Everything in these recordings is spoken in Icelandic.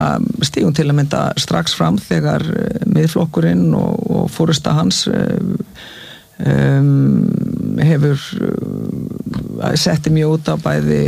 stígum til að mynda strax fram þegar miðflokkurinn og forysta hans hefur setti mjög út á bæði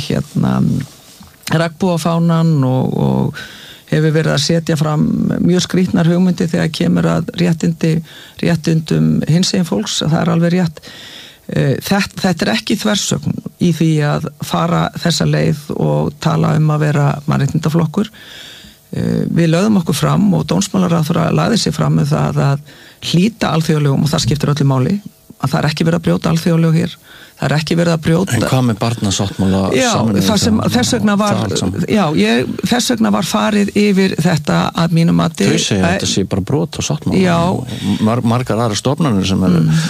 regnbogafánan og hefur verið að setja fram mjög skrýtnar hugmyndi þegar kemur að réttindum hinsegin fólks, það er alveg rétt. Þetta ekki þversögn í því að fara þessa leið og tala að vera mannréttindaflokkur. Við lögðum okkur fram og dómsmálaráðherra lagði sig fram með það að hlíta alþjóðlegum og það skiptir öllu máli, að það er ekki verið að brjóta alþjóðlegu hér. Það er ekki verið að brjóta. En hvað með barnasáttmála þess vegna var farið yfir þetta að mínum mati. Þau segja að þetta sé bara brot á sáttmála. Margar aðra stofnanir sem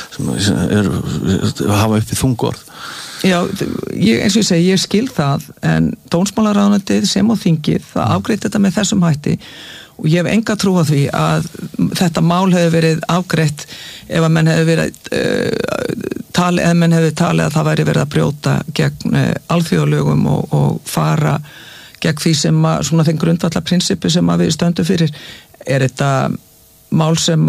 hafa uppi þungorð. Já, eins og ég segi, ég skil það, en dómsmálaráðuneytið sem á þingið, það afgreitt þetta með þessum hætti og ég hef enga trú á því að þetta mál hefði verið afgreitt ef að menn hefði verið talið að það væri verið að brjóta gegn alþjóðalögum og fara gegn því sem að svona þeim grundvallar prinsippi sem að við stöndum fyrir. Er þetta mál sem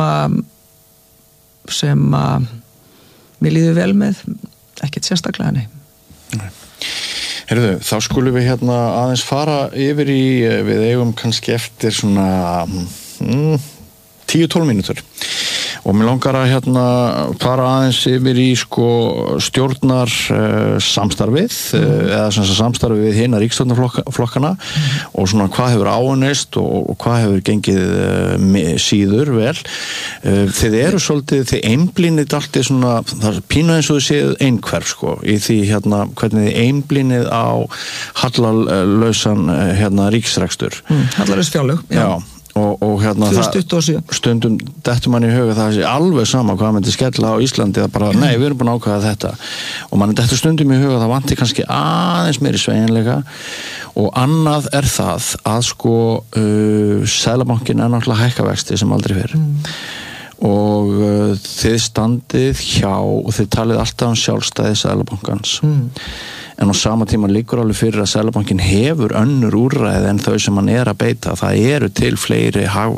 að mér líður vel með? Ekkert sérstaklega, nei. Heyrðu, þá skulum við aðeins fara yfir við eigum kannski eftir svona 10-12 mínútur og mér langar að fara aðeins yfir í stjórnar samstarfið eða samstarfið við hina ríkisstjórnarflokkana og svona hvað hefur áunnist og hvað hefur gengið síður vel. Þið eru svolítið, þið einblínið alltið svona, það er pínu eins og þið séð einhverf í því hvernig þið einblínið á hallalausan ríkisrekstur. Hallalaus fjárlög, já. Og stundum dettur mann í huga það sé alveg sama hvað myndi skella á Íslandi það bara, nei, við erum búin að ákveða þetta og mann dettur stundum í huga það vanti kannski aðeins meiri sveigjanleika og annað er það að Seðlabankinn er náttúrulega hækka vexti sem aldrei fyrr og þið standið hjá og þið talið alltaf sjálfstæði Seðlabankans en á sama tíma liggur alveg fyrir að Seðlabankinn hefur önnur úrræði en þau sem hann er að beita. Það eru til fleiri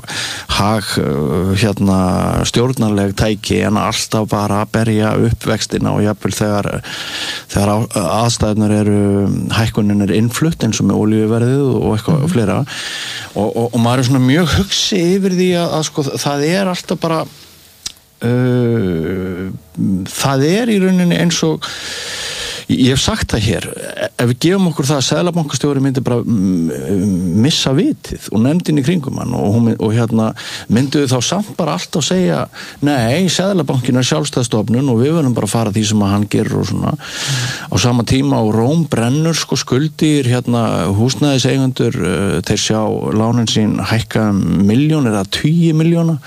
stjórnarleg tæki en alltaf bara að berja upp vextina og jafnvel þegar aðstæðunar eru hækkunin er innflutt eins og með olíuverðið og eitthvað fleira og maður er svona mjög hugsi yfir því að það er alltaf bara það er í rauninni eins og ég hef sagt það hér, ef við gefum okkur það að Seðlabankastjóri myndi bara missa vitið og nefndin í kringum hann og myndu þá samt bara alltaf segja nei, Seðlabankin er sjálfstæðstofnun og við verðum bara að fara því sem að hann gerir og svona á sama tíma og Róm brennur skuldir húsnæðiseigendur þeir sjá lánin sín hækka milljónir eða 10 milljóna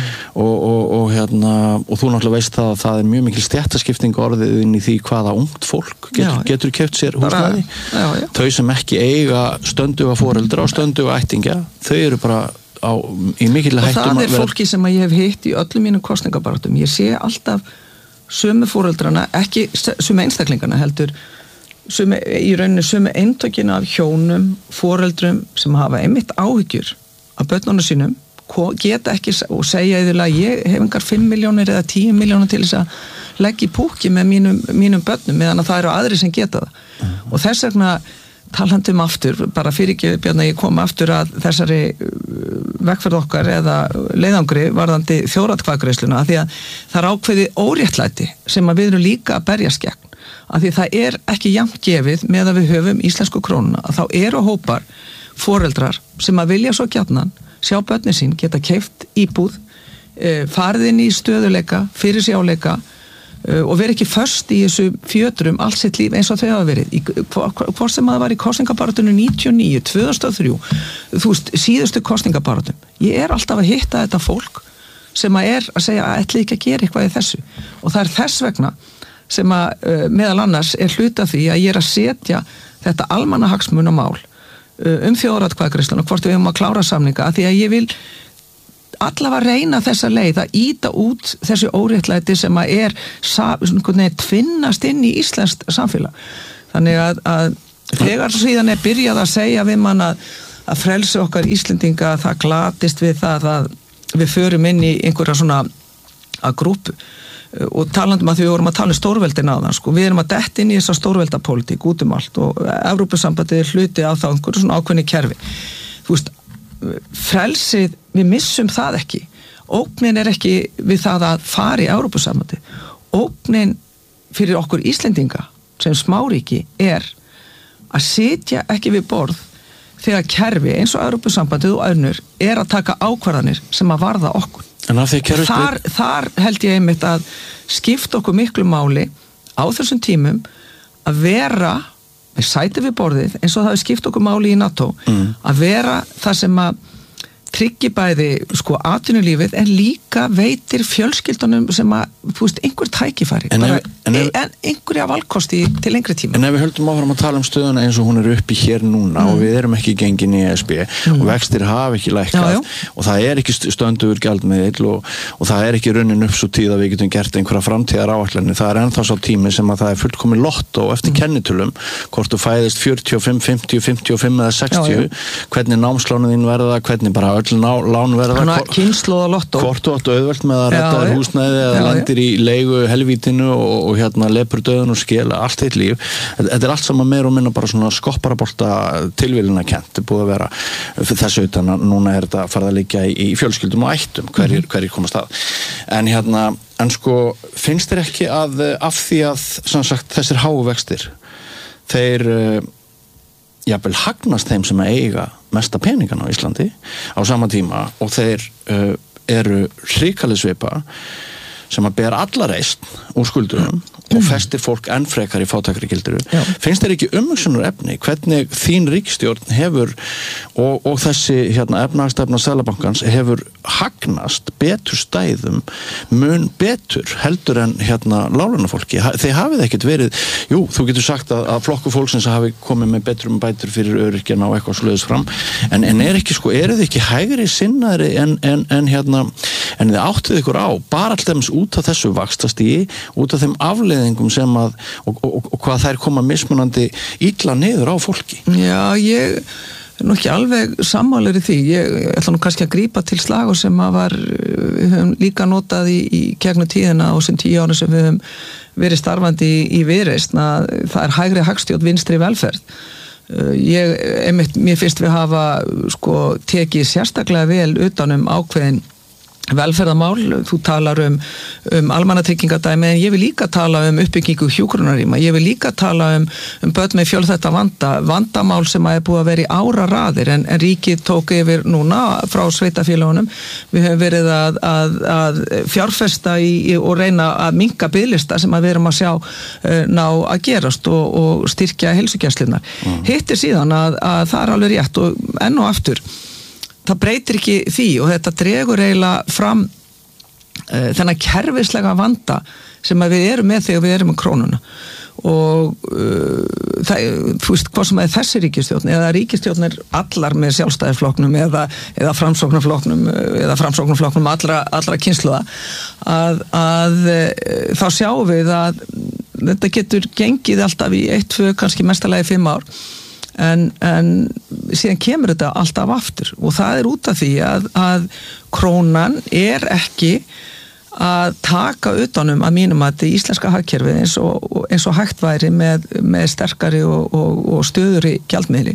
og þú náttúrulega veist það að það er mjög mikil stéttaskipting orðið inn í því hvaða ungt fólk getur keypt sér húsnæði þau sem ekki eiga stönduga foreldra og stönduga ættingja þau eru bara í mikilvæg hættum og það er fólki sem ég hef hitt í öllum mínum kosningabaráttum ég sé alltaf sömu foreldrana ekki sömu einstaklingana heldur í rauninni sömu eintökina af hjónum, foreldrum sem hafa einmitt áhyggjur af börnunum sínum geta ekki og segja yfirlega ég hef engar 5 milljónir eða 10 milljónir til þess að leggja í púki með mínum börnum meðan að það eru aðri sem geta það og þess vegna talandum aftur bara fyrir ekki Bjarni ég kom aftur að þessari vegferð okkar eða leiðangri varðandi þjóðaratkvæðagreiðsluna af því að það er ákveðið óréttlæti sem að við erum líka að berjast gegn af því það er ekki jafnt gefið með að við höfum íslensku krónuna að þá eru hópar foreldrar sem að vilja svo gjarnan sjá börnin sín geta keypt íbúð farið inn í stöðuleika fyrir sjáleika og verið ekki föst í þessu fjötrum allt sitt líf eins og þau hafa verið hvort sem að það var í kosningabarátunum 99, 2003 þú veist, síðustu kosningabarátum ég er alltaf að hitta þetta fólk sem að er að segja að ætli ekki að gera eitthvað í þessu og það er þess vegna sem að meðal annars er hluta því að ég er að setja þetta almannahagsmunamál þjóðaratkvæðagreiðsluna hvort við höfum að klára samninga að því að ég vil allavega reyna þessa leið að ýta út þessi óréttlæti sem að er tvinnast inn í íslenskt samfélag þannig að þegar síðan er byrjað að segja við mann að að frelsi okkar Íslendinga það glatist við það að við förum inn í einhverja svona að grúpu og talandum að því við vorum að tala stórveldin á það sko, við erum að detta inn í þessa stórveldapólitík út allt og Evrópusambandið hluti á það einhverju svona ákveðni kerfi þú veist, frelsið við missum það ekki, ógnin ekki við það að fara í Evrópusambandið, ógnin fyrir okkur Íslendinga sem smáríki að sitja ekki við borð þegar kerfi eins og Evrópusambandið og önnur að taka ákvarðanir sem að varða okkur. Þar held ég einmitt að skipta okkur miklu máli á þessum tímum að vera með sæti við borðið eins og það er skipt okkur máli í NATO að vera það sem að tryggi bæði sko atvinnulífið en líka veitir fjölskyldunum sem að, þú veist, einhver tækifæri einhverja valkosti til lengri tíma. En ef við höldum áfram að tala stöðuna eins og hún uppi hér núna og við erum ekki gengin í ESB og vextir hafa ekki lækkað og það ekki stöndugur gjaldmiðill og það ekki runnin upp svo tíð að við getum gert einhverja framtíðar áætlanir, það ennþá sá tími sem að það fullkomið lottó eftir kennitölum hvort þú fæðist 45, 50, 55 eða 60, hvernig námslánin þín verða, hvernig bara öll lán verða hvort þú áttu auðvelt með að redda þér húsnæði eða lendir í leigu helvítinu og hérna lepur döðun og skela allt þitt líf, þetta allt saman meir og minna bara svona skopparabolta tilviljuna kent, búið að vera þessu utan að núna þetta farið að liggja í fjölskyldum og ættum hverjir komast að en sko finnst þér ekki að af því að sem sagt þessir háu vextir þeir jafnvel hagnast þeim sem að eiga mesta peningan á Íslandi á sama tíma og þeir eru hrikaleg svipa sem að ber alla reisn úr skuldurum og festir fólk enn frekar í fátækri gildru. Finnst þér ekki umhugsunar efni hvernig þín ríkisstjórn hefur og þessi efnahagsstefna Seðlabankans hefur hagnast betur stæðum mun betur heldur en láglaunafólki. Þeir hafið ekkert verið, jú, þú getur sagt að flokku fólksins hafi komið með betrum bætur fyrir öryrkjana og eitthvað svoleiðis fram en ekki sko, eru þið ekki hægri sinnaðri en þið áttuð ykkur á, bara alltaf út af þessu vaxtastígi, út af þeim afleiðingum sem að og hvað þær koma mismunandi illa niður á fólki. Já, ég nú ekki alveg sammálir í því, ég ætla nú kannski að grípa til slagur sem að við höfum líka notað í gegnum tíðina og sem 10 ára sem við höfum verið starfandi í Viðreisn að það hægri hagstjórn vinstri velferð. Mér finnst við hafa sko tekið sérstaklega vel utan ákveðin velferðarmál, þú talar almannatryggingadæmi en ég vil líka tala uppbyggingu hjúkrunarrýma, ég vil líka tala börn með fjölþætta vandamál sem er búið að vera í áraraðir en ríkið tók yfir núna frá sveitafélagunum, við höfum verið að fjárfesta og reyna að minnka biðlista sem að við erum að sjá ná að gerast og styrkja heilsugæslurnar. Hitt síðan að það alveg rétt og enn og aftur það breytir ekki því og þetta dregur eiginlega fram þennan kerfislega vanda sem að við erum með þegar við erum með krónuna og þú veist hvað sem að þessi ríkisstjórn eða ríkisstjórnir allar með sjálfstæðisflokknum eða framsóknarflokknum allra kynslóða að þá sjáum við að þetta getur gengið alltaf í 1, 2, kannski mestalagi 5 ár en síðan kemur þetta alltaf aftur og það út af því að krónan ekki að taka utanum að mínum að þetta íslenska hagkerfið eins og hægt væri með sterkari og stöðuri gjaldmiðli.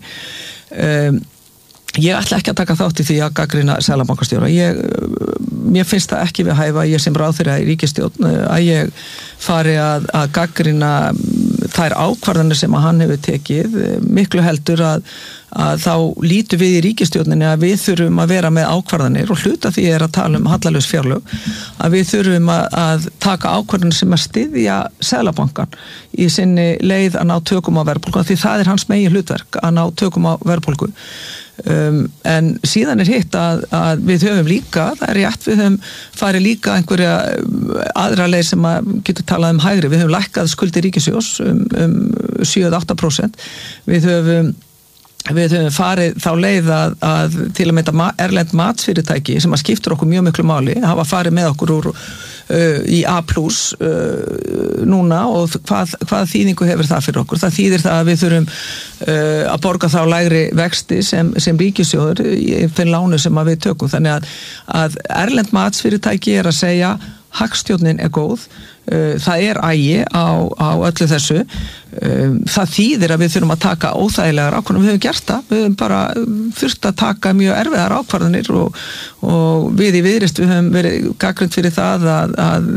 Ég ætla ekki að taka þátt í því að gagnrýna seðlabankastjóra. Mér finnst það ekki við hæfa ég sem ráðherra í ríkisstjórn að ég fari að gagnrýna þær ákvarðanir sem að hann hefur tekið miklu heldur að þá lítum við í ríkisstjórninni að við þurfum að vera með ákvarðanir og hluta því að tala hallalaus fjárlög að við þurfum að taka ákvarðanir sem að styðja Seðlabankan í sinni leið að ná tökum á verðbólgu því það hans megin hlutverk að ná tökum á verðbólgu en síðan hitt að við höfum líka, það rétt við höfum farið líka einhverja aðra leið sem að getur talað hægri, við höfum lækkað skuldir ríkissjóðs 7-8%, við höfum við höfum farið þá leið að til að mynda erlend matsfyrirtæki sem að skiptur okkur mjög miklu máli, hafa farið með okkur úr í A+, núna og hvað þýðingu hefur það fyrir okkur? Það þýðir það að við þurfum að borga þá lægri vexti sem ríkissjóður í þeim lánu sem að við tökum. Þannig að erlend matsfyrirtæki að segja hagstjórnin góð, það ægi á öllu þessu. Það þýðir að við þurfum að taka óþægilegar ákvarðanir, við höfum gert það, við höfum bara þurft að taka mjög erfiðar ákvarðanir og við í Viðreisn við höfum verið gagnrýnd fyrir það að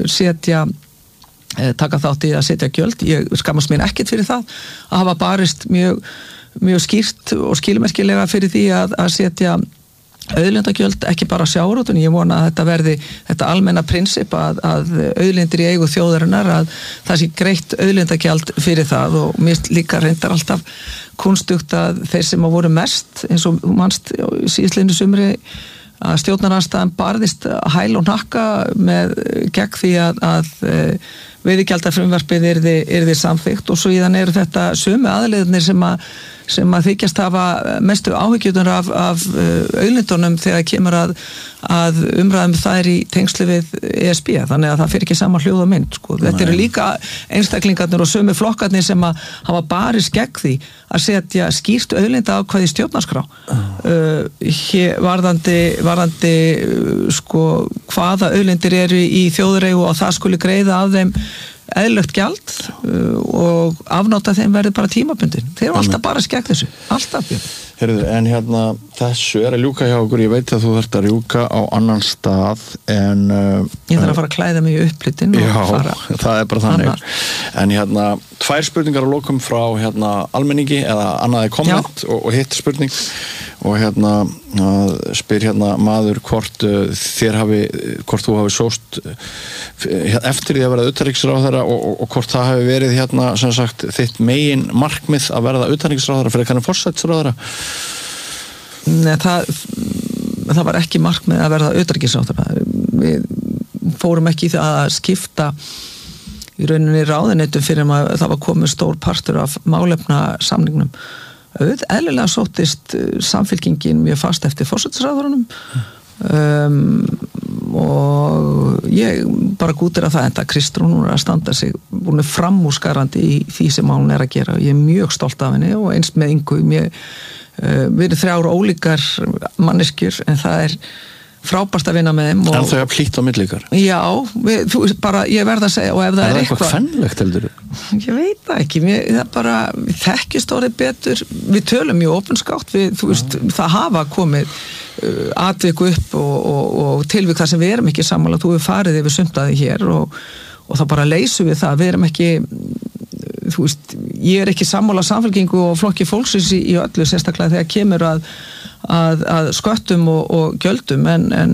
taka þátt í að setja gjöld. Ég skammast mín ekkert fyrir það að hafa barist mjög skýrt og skilmerkilega fyrir því að setja auðlindagjöld, ekki bara sjávarútveginn. Ég vona að þetta verði þetta almenna prinsip að auðlindir í eigu þjóðarinnar, að það sé greitt auðlindagjald fyrir það, og mér líka reyndar alltaf kunstugt að þeir sem voru mest, eins og mannst síðastliðnu sumri, að stjórnarandstaðan barðist hæl og hnakka gegn því að veiðigjaldafrumvarpið yrði samþykkt, og svo íðan eru þetta sömu aðleiðarnir sem að þykjast hafa mestu áhyggjurnar af auðlindunum þegar kemur að umræðum þær í tengslu við ESB, þannig að það fyrir ekki sama hljóð og mynd, sko. Þetta eru líka einstaklingarnir og sömu flokkarnir sem að hafa barist gegn því að setja skýrt auðlindaákvæði í stjórnarskrá varðandi sko hvaða auðlindir eru í þjóðareigu og það skuli greiða af þeim eðlilegt gjald og afnáta þeim verði bara tímabundin. Þeir eru alltaf bara skegg þessu. Alltaf. Heyrðu, en þessu að ljúka hjá okkur, ég veit að þú þarft að ljúka á annan stað en ég þarf að fara að klæða mig í upplitin og fara. Já, það bara þannig. En 2 spurningar að lokum frá almenningi eða annaði komment og hitt spurning og spyr maður hvort þú hafi sóst eftir því að verða utanríkisráðherra og hvort það hafi verið sem sagt þitt megin markmið að verða utanríkisráðherra fyrir kannan forsætisráðherra. Nei, það var ekki markmið að verða utanríkisráðherra. Við fórum ekki í það að skipta í rauninni ráðuneytum fyrir að það var komið stór partur af málefna samningnum. Eðlilega sóttist Samfylkingin mjög fast eftir forsætisráðherranum og ég bara gútir að það enda Kristrún, hún að standa sig, hún framúrskarandi í því sem hún að gera. Ég mjög stolt af henni og eins með Ingu. Við erum 3 ólíkar manneskjur en það frábært að vinna með þeim. En þau hafa plýtt á millikar? Já, ég verð að segja, og ef það er eitthvað fennlegt heldur? Ég veit það ekki, við þekkjast orðið betur, við tölum mjög opinskátt, það hafa komið atvik upp og tilvik þar sem við erum ekki sammála, þú hefur farið yfir sumtaði hér og þá bara leysum við það, við erum ekki ég ekki sammála Samfylkingu og flokki fólksins í öllu, sérstaklega þegar kemur að sköttum og gjöldum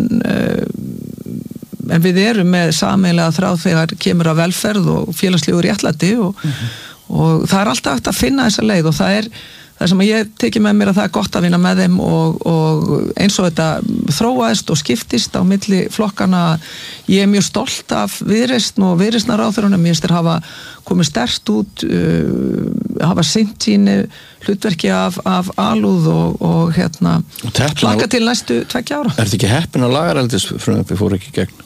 en við erum með sameiginlega þráð þegar kemur að velferð og félagslegu réttlæti og það er alltaf hægt að finna þessa leið og það sem ég tekið með mér að það er gott að vinna með þeim og eins og þetta þróaðist og skiptist á milli flokkana. Ég mjög stolt af Viðreisn og Viðreisnarráðherrunum, ég finnst hafa komið sterkt út, hafa sinnt sínu hlutverki af alúð og hlakka til næstu 2 ára. Er þetta ekki heppin að lagareldisfrumvarpið fór ekki gegn?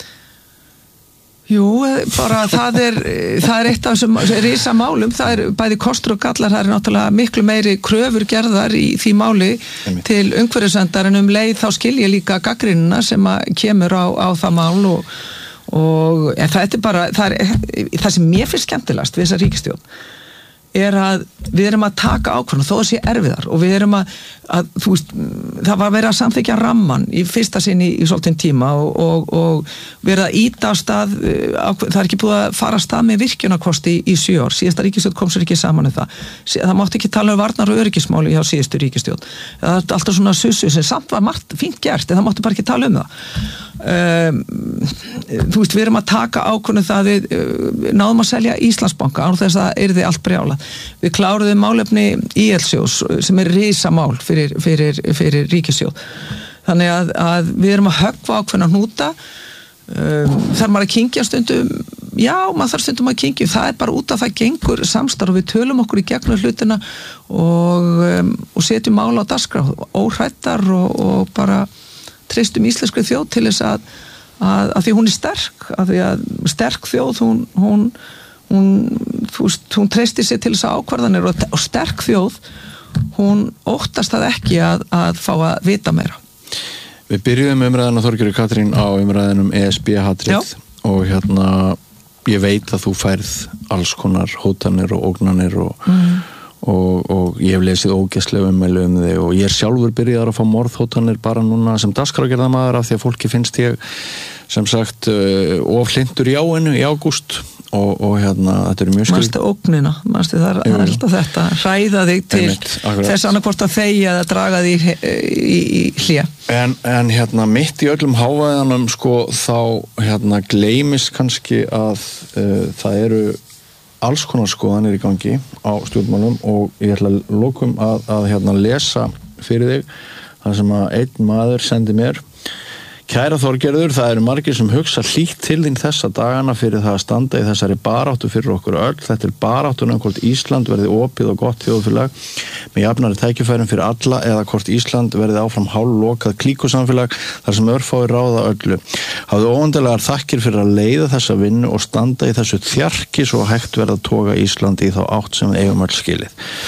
Jú, bara það er eitt af þessum risamálum, það bæði kostur og gallar, það náttúrulega miklu meiri kröfur gerðar í því máli til umhverfisverndar en leið þá skil ég líka gagnrýnina sem kemur á það mál en það bara, það sem mér finnst skemmtilegast við þessa ríkisstjórn að við erum að taka ákvörðun þó að sé erfiðar og við erum að það var verið að samþykkja ramman í fyrsta sinni í svolítinn tíma og verið að ýta á stað það er ekki búið að fara að stað með virkjunarkosti í 7 ár, síðasta ríkisstjórn kom sér ekki saman það mátti ekki tala varnar og öryggismáli hjá síðustu ríkisstjórn, það er alltaf svona sussu sem samt var margt fínt gert en það mátti bara ekki tala það við erum að taka ákvörðun það við náðum að selja Íslandsbanka án þess að það yrði allt brjálað. Við kláruðum málefni ÍL-sjóðs sem risamál fyrir ríkissjóð. Þannig að við erum að höggva ákveðna hnúta þar maður að kyngja stundum já, maður þarf stundum að kynkja, það bara út af það gengur samstarf og við tölum okkur í gegnum hlutina og setjum mál á dagskrá, óhrættar og bara treystum íslensku þjóð til þess að því hún sterk, að því að sterk þjóð, hún treystir sig til þess að ákvarðanir og sterk þjóð, hún óttast það ekki að fá að vita meira. Við byrjuðum umræðan á Þorgerður Katrín á umræðinum ESB-hatrið og ég veit að þú færð alls konar hótanir og ógnanir og ég hef lesið ógeðslega ummæli þig og ég sjálfur byrjaðar að fá morðhótanir bara núna sem dagskrárgerðarmaður af því að fólki finnst ég sem sagt of hlindur í áinu í ágúst og þetta mjög skrið. Manstu ógnina, það er alltaf þetta, hræða þig til þess annarkvort að þegja eða draga þig í hlé. En mitt í öllum hávaðanum sko þá gleymist kannski að það eru alls konar skoðanir í gangi á stjórnmálum og ég ætla að lokum að lesa fyrir þig það sem að einn maður sendi mér. Kæra Þorgerður, það eru margir sem hugsa hlýtt til þín þessa dagana fyrir það að standa í þessari baráttu fyrir okkur öll. Þetta baráttuna hvort Ísland verði opið og gott þjóðfélag með jafnari tækifærum fyrir alla eða hvort Ísland verði áfram hálflokað klíkusamfélag þar sem örfáir ráða öllu. Hafðu óvandarlegar þakkir fyrir að leiða þessa vinnu og standa í þessu þjarki svo hægt verða að toga Ísland í þá átt sem við eigum öll skilið.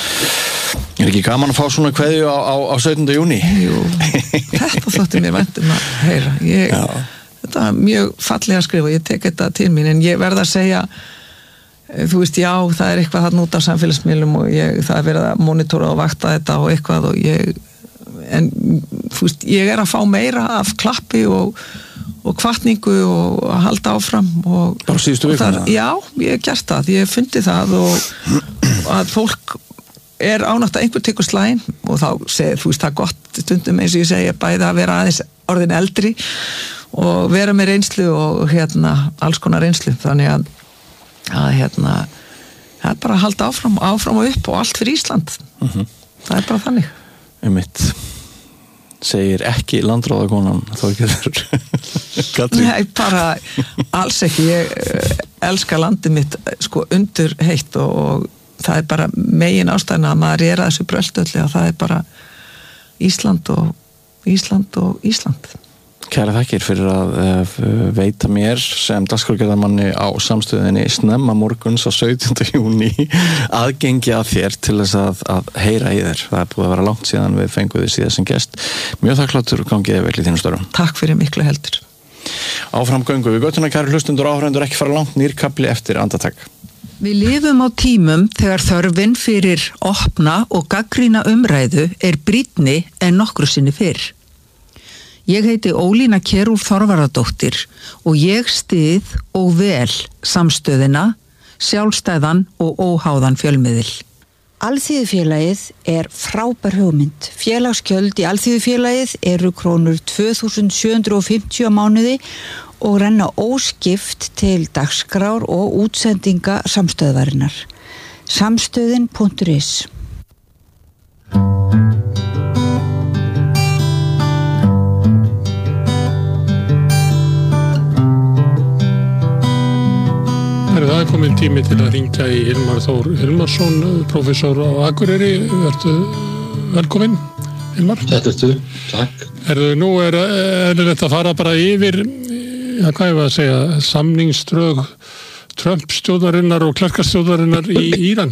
Er ekki gaman að fá svona kveðju á 17. júní? Jú, þetta þótti mér vænt að heyra. Þetta er mjög fallega að skrifa, ég tek þetta til mín, en ég verð að segja, þú veist, já, það er eitthvað þarna út af samfélagsmiðlum og það er verið að monitora og vakta þetta og eitthvað en þú veist, ég er að fá meira af klappi og hvatningu og að halda áfram Bara síðustu vikuna? Já, ég hef gert það, ég hef fundið það og að fólk ánátt að einhver tekur slægin og þá segir, þú veist, það er gott stundum eins og ég segja bæði að vera aðeins orðin eldri og vera með reynslu og alls konar reynslu, þannig að það er bara að halda áfram og upp og allt fyrir Ísland það er bara þannig Einmitt segir ekki landráðakonan Þorgerður Katrín. Nei, bara alls ekki, ég elska landið mitt sko undur heitt og það er bara megin ástæðna að maður að þessu bröldu og það er bara Ísland og Ísland. Kæra þakkir fyrir að veita mér sem dagskrárgerðarmanni á samstöðinni snemma morguns á 17. júní aðgengi að þér til þess að heyra í þér. Það er búið að vera langt síðan við fengum þið síðan sem gest. Mjög þakkláttur og gangið vel í þínum störfum. Takk fyrir miklu heldur. Áfram göngu við göttuna, kæru hlustundur og áhorfendur, ekki fara langt, nýr kafli eftir andartak. Við lifum á tímum þegar þörfin fyrir opna og gagnrýna umræðu brýnni en nokkru sinni fyrr. Ég heiti Ólína Kjerúlf Þorvarðardóttir og ég styð og vel samstöðina, sjálfstæðan og óháðan fjölmiðil. Alþýðufélagið frábær hugmynd. Félagsgjöld í Alþýðufélagið eru krónur 2.750 á mánuði og renna óskipt til dagskrár og útsendinga samstöðvarinnar. Samstöðin.is Það er komin tími til að hringja í Hilmar Þór Hilmarsson, prófessor á Akureyri. Vertu velkominn, Hilmar. Þetta ertu, takk. Nú þetta að fara bara yfir, hvað ég var að segja, samningsdrög Trump-stjórnarinnar og Klerkastjórnarinnar í Íran.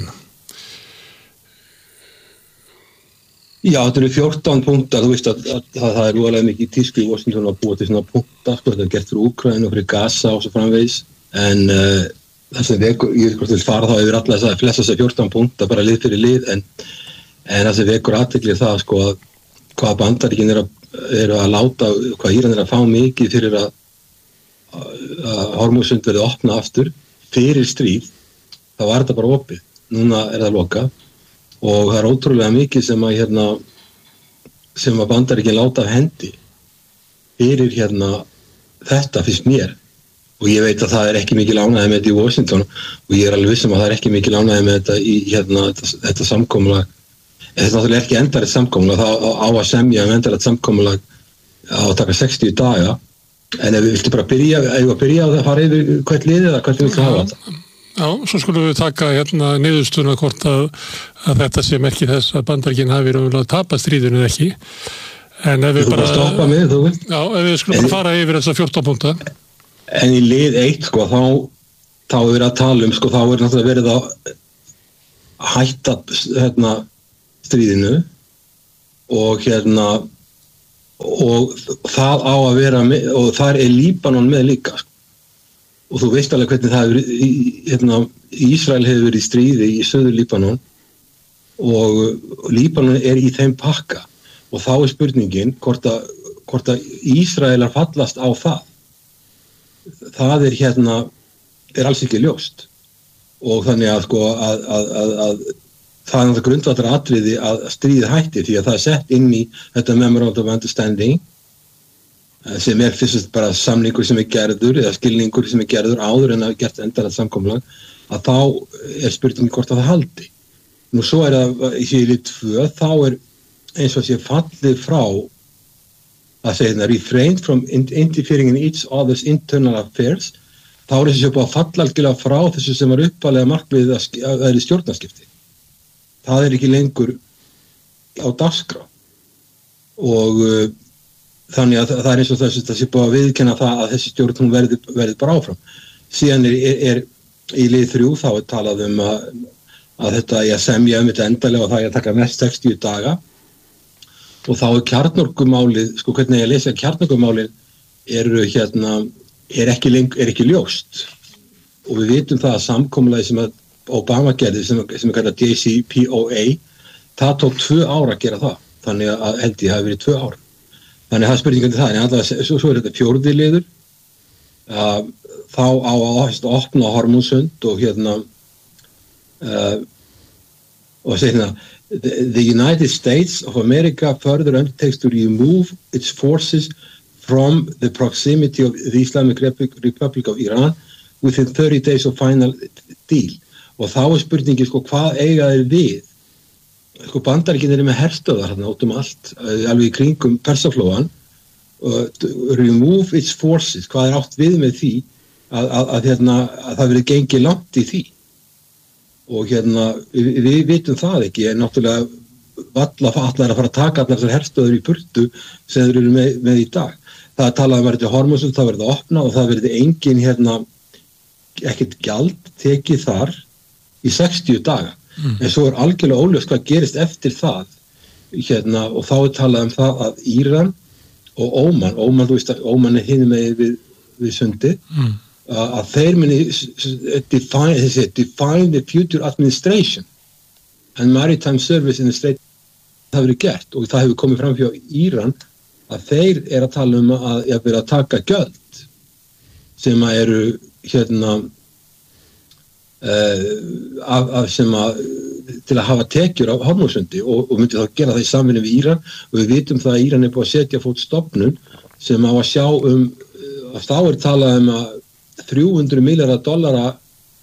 Já, þetta eru 14 punktar, þú veist að það er óalega mikið í tísku í Washington að búa til svona punktar, þetta er gert fyrir Úkraínu og fyrir Gaza og svo framvegis, en þess að ég vil fara þá yfir alla flesta þess að 14 punktar bara lið fyrir lið, en þess að vekur athygli það sko að hvað Bandaríkin eru að láta, hvað Íran að fá mikið fyrir að Hormúzsund verði opna aftur fyrir stríð, þá var þetta bara opið, núna það lokað og það ótrúlega mikið sem að Bandaríkin láta af hendi fyrir þetta finnst mér. Og ég veit að það er ekki mikil ánægði með þetta í Washington og ég er alveg viss að það er ekki mikil ánægði með þetta í þetta samkomulag. Þetta er náttúrulega ekki endarlegt samkomulag, það á að semja endarlegt samkomulag á að taka 60 daga En ef við viltu bara byrja á það að fara yfir hvert liðið eða hvert við viltu hafa þetta? Já, svo skulum við taka niðurstuna hvort að þetta sé merki þess að Bandaríkin hafi raunverulega tapað stríðinu eða ekki. En ef við bara stoppa mig, þú veist. Já, ef við skulum bara fara yfir þessa 14 punkta. En í lið 1, sko, þá er verið að tala sko, þá er náttúrulega verið að hætta stríðinu og og það á að vera með, og þar er Líbanon með líka sko. Og þú veist alveg hvernig það hefur Ísrael hefur verið í stríði í söður Líbanon og Líbanon er í þeim pakka og þá er spurningin hvort að Ísraelar fallast á það er alls ekki ljóst og þannig að sko að það er náttúrulega grundvallar atriði að stríðið hætti því að það er sett inn í þetta Memorandum of Understanding sem er fyrst bara samningur sem er gerður eða skilningur sem er gerður áður en að gert endanlegt samkomulag að þá er spurningin hvort að það haldi. Nú svo er það í lið 2 þá er eins og sé fallið frá að segja refrain from interfering in each other's internal affairs þá er þessi búið að falla algjörlega frá þessu sem var uppalega markmiðið að það er í stjórnarskipti. Það er ekki lengur á dagskrá og þannig að það er eins og það sé búið að viðkenna það að þessi stjórn hún verði bara áfram. Síðan er í lið 3 þá er talað að þetta er að semja þetta endalega og það er að taka mest 60 daga og þá er kjarnorkumálið, sko hvernig ég lesa kjarnorkumálið er ekki ljóst og við vitum það að samkomulagi sem að Obama gerði sem er kallað JCPOA það tók 2 ára að gera það þannig að held ég hafi verið 2 ára þannig að það er spurningandi það en allavega svo er þetta 4. liður þá á að opna Hormúsund og og segja the United States of America further undertakes to remove its forces from the proximity of the Islamic Republic of Iran within 30 days of final deal og þá er spurningin sko hvað eiga þeir við sko Bandaríkin eru með herstöðar hérna út allt alveg í kringum Persaflóan remove its forces hvað er átt við með því að það verið gengið langt í því og við vitum það ekki en náttúrulega allar að fara að taka allar þessar herstöður í burtu sem þeir eru með í dag það er talað verið til Hormúsund það verið að opna og það verið engin ekkert gjald tekið þar í 60 daga en svo er algjörlega óljóst hvað gerist eftir það og þá er talað það að Íran og Óman þú veist að Óman er hinum með við sundi að þeir muni define the future administration and maritime service in the state það verið gert og það hefur komið fram hjá Íran að þeir að tala að ég verið að taka gjöld sem að eru til að hafa tekjur á Hormúsundi og myndi þá gera það í samvinnu við Íran og við vitum það að Íran er búið að setja fót stofnun sem á að sjá að þá er talað að $300 milljarðar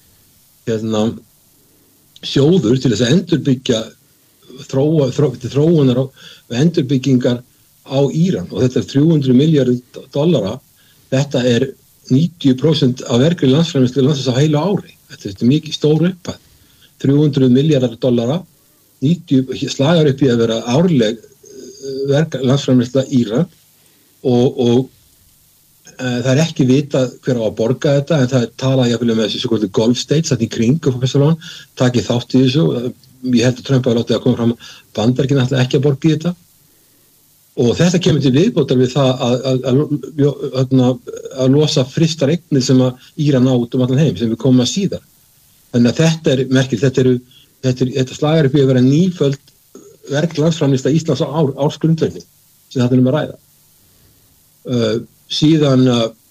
sjóður til þess að endurbyggja þróunar og endurbyggingar á Íran og þetta er $300 milljarðar þetta er 90% af vergri landsframleiðslu landsins á heilu ári þetta er mikið stór upphæð $300 milljarðar 90 slagar upp í að vera árleg landsframleiðsla Íran og það er ekki vitað hver á að borga þetta en það er talað jafnvel með þessi svo Gulf States þetta í kring takið þátt í þessu ég held að Trump hafa látið að koma fram Bandaríkin ætla ekki að borga í þetta og þetta kemur til viðbótar við það að losa frystar eignir sem að Íran á út allan heim sem við komum að síðar þannig að þetta er merkilegt þetta slagar upp í að vera nýföld verklandsframlista Íslands á ársgrundvelli sem þetta að ræða síðan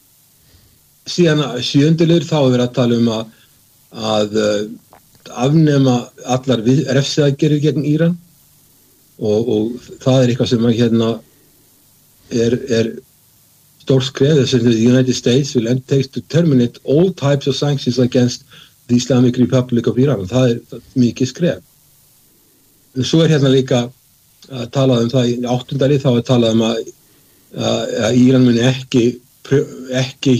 7. liður þá er verið að tala að afnema allar refsiaðgerðir gegn Íran og það er eitthvað sem er stórt skref þess að the United States will undertake to terminate all types of sanctions against the Islamic Republic of Iran og það er mikið skref en svo er líka að tala það í 8. lið þá er talað að Íran muni ekki ekki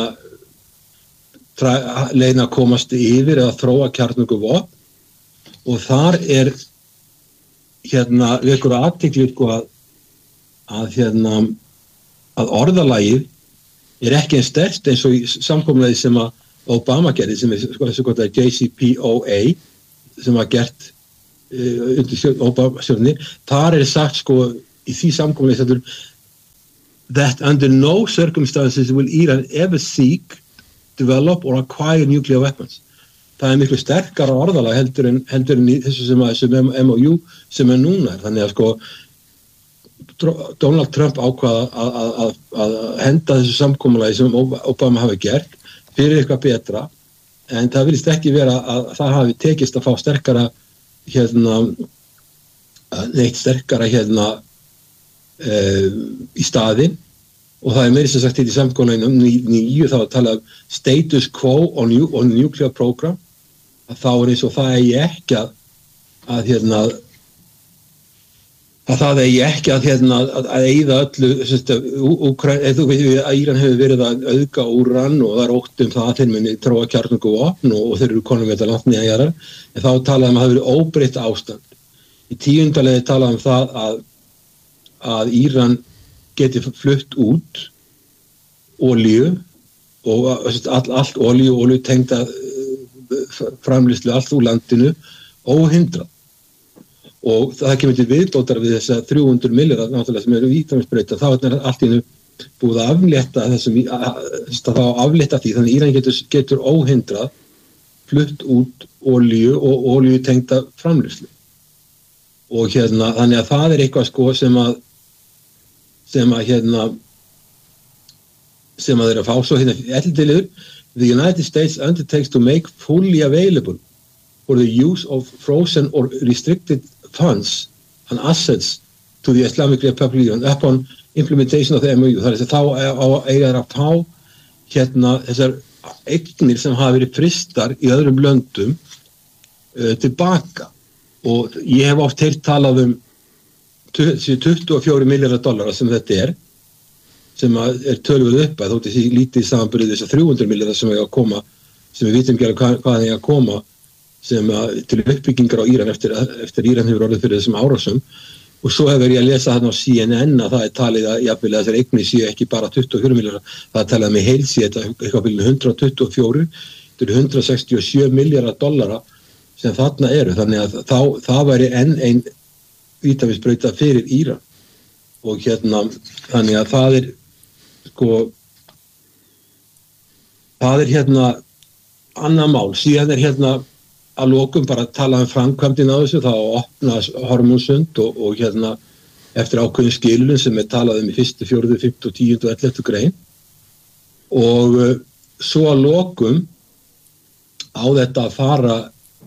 leiðin að komast yfir eða þróa kjarnorkuvopn og þar vekur athygli að orðalagið ekki eins sterkt eins og í samkomulagi sem að Obama gerði sem JCPOA sem var gert undir Obama-stjórninni. Þar sagt í því samkomulagi that under no circumstances will Iran ever seek, develop or acquire nuclear weapons. Það miklu sterkara orðalag heldur en í þessu MOU sem núna. Þannig að Donald Trump ákvaða að henda þessu samkomulagi sem Obama hafi gert fyrir eitthvað betra, en það virðist ekki vera að það hafi tekist að fá sterkara neitt sterkara í staðinn, og það meira sem sagt í samkomulaginu nýju þá að tala um status quo on nuclear program, að þá eins og það ekki að það ekki að eyða öllu að Íran hefur verið að auðga úran og það ótt það að þeir muni þróa kjarnorkuvopn og þeir eru konum við þetta langt nýjaðar, en þá talaðum að það hefur óbreytt ástand. Í 10. lagi talaðum það að Íran geti flutt út olíu og allt olíu tengda framleiðslu allt úr landinu óhindrað. Og það kemur til viðbótar við þessa 300 milljarðar náttúrulega sem eru vítamínsbrauta, þá allt í einu búið að aflétta því, þannig Íran getur óhindrað flutt út olíu og olíu tengda framleiðslu. Og þannig að það eitthvað sem þeir að fá svo eldilegur. The United States undertakes to make fully available for the use of frozen or restricted funds and assets to the Islamic Republic upon implementation of the MOU. Það þá eiga þeir að fá þessar eignir sem hafa verið frystar í öðrum löndum tilbaka. Og ég hef oft heyrt talað um 24 milljarðar sem þetta sem töluð upp að þótt þessi lítið samanburði þessar 300 milljarðar sem eiga að koma, sem við vitum ekki hvað það eiga að koma, sem til uppbyggingar á Íran eftir Íran hefur orðið fyrir þessum árásum. Og svo hefur ég að lesa þarna á CNN að það talið að jafnvel að þessar eignir séu ekki bara 24 milljarðar, það talið með heilsi þetta eitthvað fyrir 124 til 167 milljarðar sem þarna eru, þannig að það væri enn ein vítamínsbrauta fyrir Íran. Og þannig að það annað mál. Síðan að lokum bara tala framkvæmdina á þessu, þá opna Hormúzsund og eftir ákveðin skilurinn sem talað í 1., 4., 5., 10. og 11. grein. Og svo að lokum á þetta að fara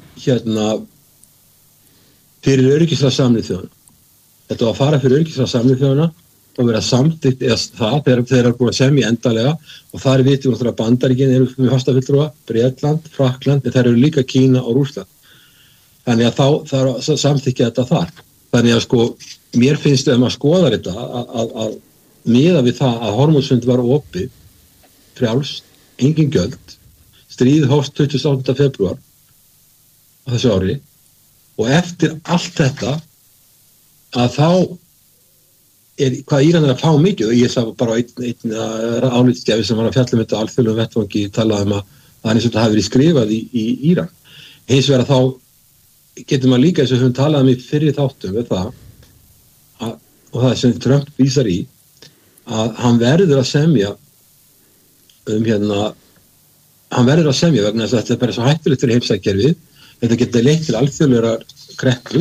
fyrir öryggisráð Sameinuðu þjóðanna. Þetta var að fara fyrir öryggisráð Sameinuðu þjóðanna og vera samþykkt þegar þeir eru búin að semja endanlega, og þar vitum við náttúrulega Bandaríkin eru með fastafulltrúa, Bretland, Frakkland, en þeir eru líka Kína og Rússland. Þannig að það er að samþykkja þetta þar. Þannig að mér finnst að skoða þetta að miða við það að Hormúzsund var opið, frjálst, engin gjöld, stríð hófst 28. febrúar á þessu ári, og eftir allt þetta að þá hvað Íran að fá mikið, og ég sá bara einn álitsgjafi sem var að fjalla þetta alþjóðlegum vettvangi talaði að það eins og þetta hafi verið skrifað í Íran. Hins vegar þá getur maður líka eins og höfum talað í fyrri þáttum við það og það sem Trump vísar í að hann verður að semja hann verður að semja vegna þess að þetta er bara svo hættulegt fyrir heimsækjarfið. Þetta getur leitt til alþjóðlegar kreppu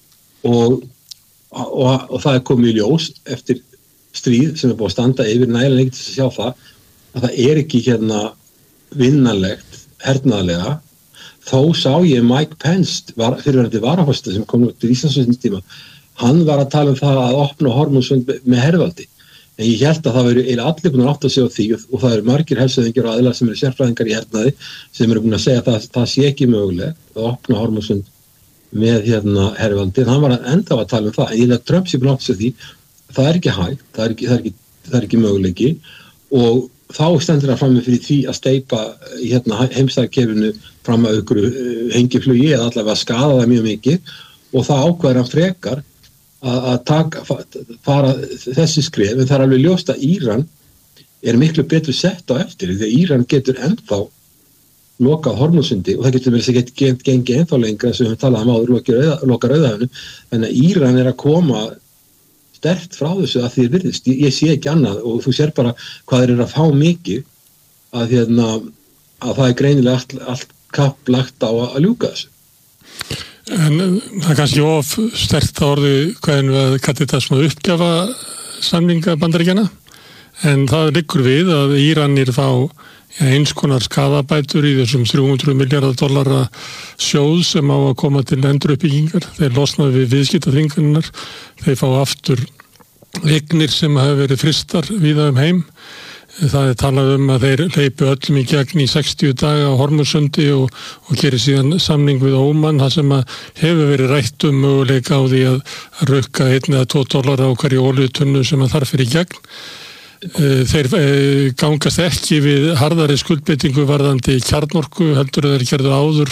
og það komið í ljós eftir stríð sem búið að standa yfir nægilega lengi til að sjá það að það ekki vinnanlegt hernaðarlega. Þó sá ég Mike Pence, fyrirverandi varaforseti sem kom út í Íslandsfundins tíma, hann var að tala um það að opna Hormúzsund með hervaldi. En ég held að það væru allir búin að átta sig á því og það eru margir hershöfðingjar og aðilar sem eru sérfræðingar í hernaði sem eru búin að segja að það sé ekki mögulegt að opna Hormúzsund með hervaldi, en hann var enda að tala um það, en ég held að Trump sé búin átt sig því það er ekki hægt, það er ekki möguleiki, og þá stendur það frammi fyrir því að steypa heimsækjafinu fram að ykkur hengiflugi eða allavega skada það mjög mikið og það ákveður hann frekar að fara þessi skref, en það alveg ljóst að Íran miklu betur sett á eftir því að Íran getur ennþá lokað Hormúzsundi og það getur verið að gengið ennþá lengra sem við höfum talað áður loka Rauðahafinu, þannig að Íran að koma sterkt frá þessu að því virðist, ég sé ekki annað og þú sér bara hvað þeir að fá mikið að það greinilega allt kapp lagt á að ljúka þessu. En það kannski of sterkt orði hvernig við kallir þetta svona uppgjafa samninga Bandaríkjanna, en það liggur við að Íranir fá eins konar skaðabætur í þessum $300 miljardar sjóð sem á að koma til enduruppbyggingar. Þeir losna við viðskiptaþvinganirnar, þeir fá aftur eignir sem hafa verið frystar víða heim. Það talað að þeir hleypu öllum í gegn í 60 daga á Hormúzsundi og gerir síðan samning við Óman, það sem hefur verið rætt möguleika á því að rukka $1 eða $2 á hverju olíutunnu sem þarf fyrir gegn. Þeir gangast ekki við harðari skuldbeitingu varðandi kjarnorku heldur þeir gerðu áður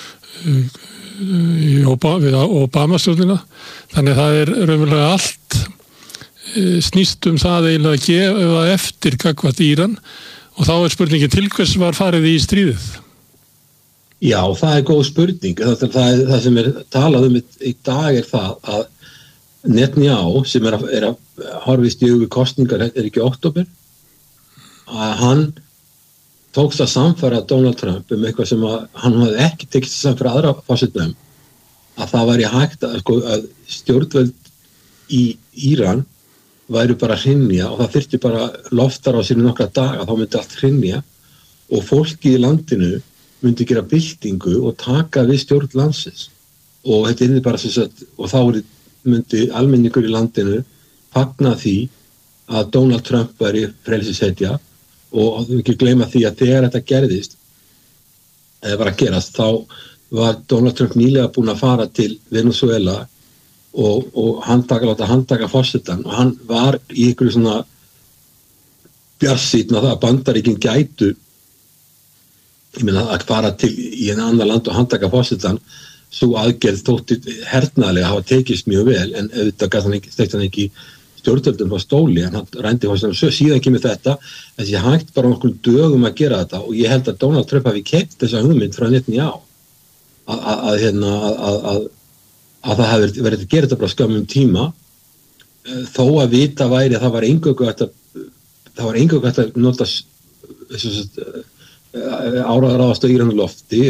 við Obama-stjórnina. Þannig það raunverulega allt snýst það eiginlega að gefa eftir gagnvart Íran og þá spurningin til hvers var farið í stríðið? Já, það góð spurning. Það sem talað í dag það að Netanyahu sem að horfist í augu kosningar ekki október, að hann tókst að samfæra Donald Trump eitthvað sem hann hafði ekki tekist að samfæra aðra forsetum, að það væri hægt að stjórnvöld í Íran væru bara að hrynja og það þyrfti bara loftar á sér nokkra daga, þá myndi allt hrynja og fólki í landinu myndi gera byltingu og taka við stjórn landsins og þetta bara og þá myndi almenningur í landinu fagna því að Donald Trump væri frelsishetja og við ekki gleyma því að þegar þetta gerðist eða var að gerast, þá var Donald Trump nýlega búinn að fara til Venezuela og láta handtaka forsetann og hann var í einhverju svona bjartsýnn að það að Bandaríkin gætu að fara til í einn annar land og handtaka forsetann. Sú aðgerð þótti hernaðlega hafa tekist mjög vel en auðvitað stekti hann ekki stjórnvöldum á stóli en hann rændi forsetann og síðan kemur þetta þessi hægt bara nokkur dögum að gera þetta og ég held að Donald Trump hafi keypt þessa hugmynd frá Netanyahu að það hefði verið að gera þetta bara skömmum tíma þó að vita væri að það var eingöngu hægt að nota áraðast á Íran lofti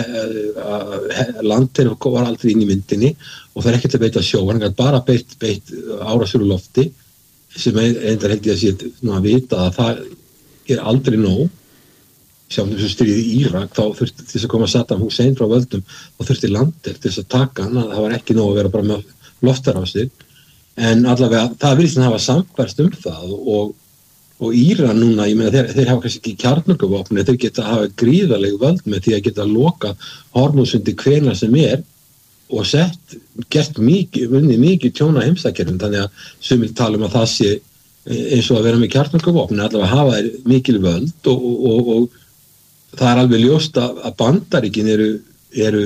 landin var aldrei inn í myndinni og það ekkert að beita sjó, hann gæti bara beitt árásur lofti sem held ég að sé að vita að það aldrei nóg. Sjáum þessu stríði í Írak, þá þurfti þess að koma Saddam Hussein frá völdum og þurfti landir til þess að taka hann, það var ekki nóg að vera bara með loftar á sig, en allavega það virðist að hafa samkvæmst það og Íran núna, ég meina þeir hafa kannski ekki kjarnorkuvopn, þeir geta að hafa gríðarlegu völd með því að geta að loka Hormúzsundi hvenær sem og gert mikið tjóna heimsækjum, þannig að sumir tala að það sé eins og að vera með kjarnorkuvopn, allavega hafa þeir mikil völd og það alveg ljóst að Bandaríkin eru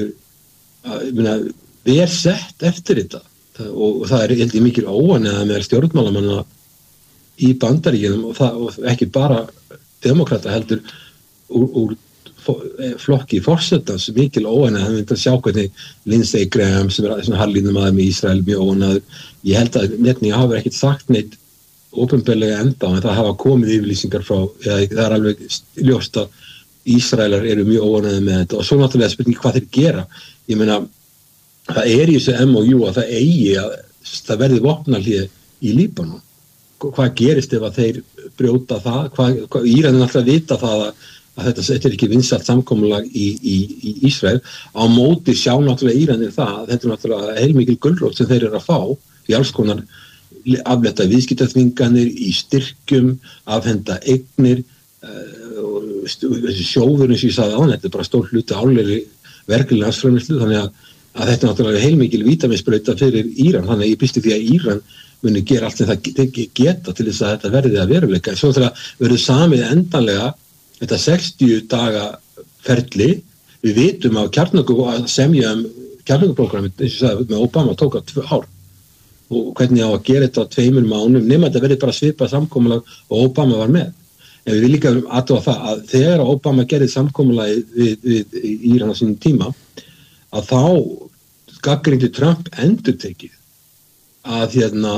vel sett eftir þetta og það held ég mikil óánægja með stjórnmálamanna í Bandaríkjunum og ekki bara demokrata heldur úr flokki forsetans mikil óánægja, það myndi að sjá hvernig Lindsey Graham sem svona harðlínamaður með Ísrael mjög óánægður, ég held að Netanyahu hafi ekkert sagt neitt opinberlega enda en það hafa komið yfirlýsingar frá, það alveg ljóst að Ísraelar eru mjög óánægðir með þetta og svo náttúrulega spurning hvað þeir gera. Ég meina, það í þessu MOU að það verði vopnahlé í Líbanon. Hvað gerist ef að þeir brjóta það? Íranin alltaf vita það að þetta ekki vinsælt samkomulag í Ísrael. Á móti sjá náttúrulega Íranir það. Þetta náttúrulega heilmikil gulrót sem þeir eru að fá í alls konar aflétta viðskiptaþvinganir í styrkjum, afhenda eignir, þessi sjóður eins og ég sagði á þetta bara stór hluti árlegri verkefni landsframleiðslu þannig að þetta er náttúrulega heilmikil vítaminsbrauta fyrir Íran þannig að ég býst því að Íran muni gera allt sem það geta til þess að þetta verði að veruleika. Svo þegar verður samið endanlega þetta 60 daga ferli, við vitum að að semja kjarnorkuprogrammi, eins og sagði, með Obama tók á 2 ár og hvernig á að gera þetta á 2 mánuðum, nema þetta verði bara svipað samkomulag og Obama var með. En við líka aðtóa það að þegar Obama gerði samkomulagi við Íran á sínum tíma, að þá gagnrýndi Trump endurtekið að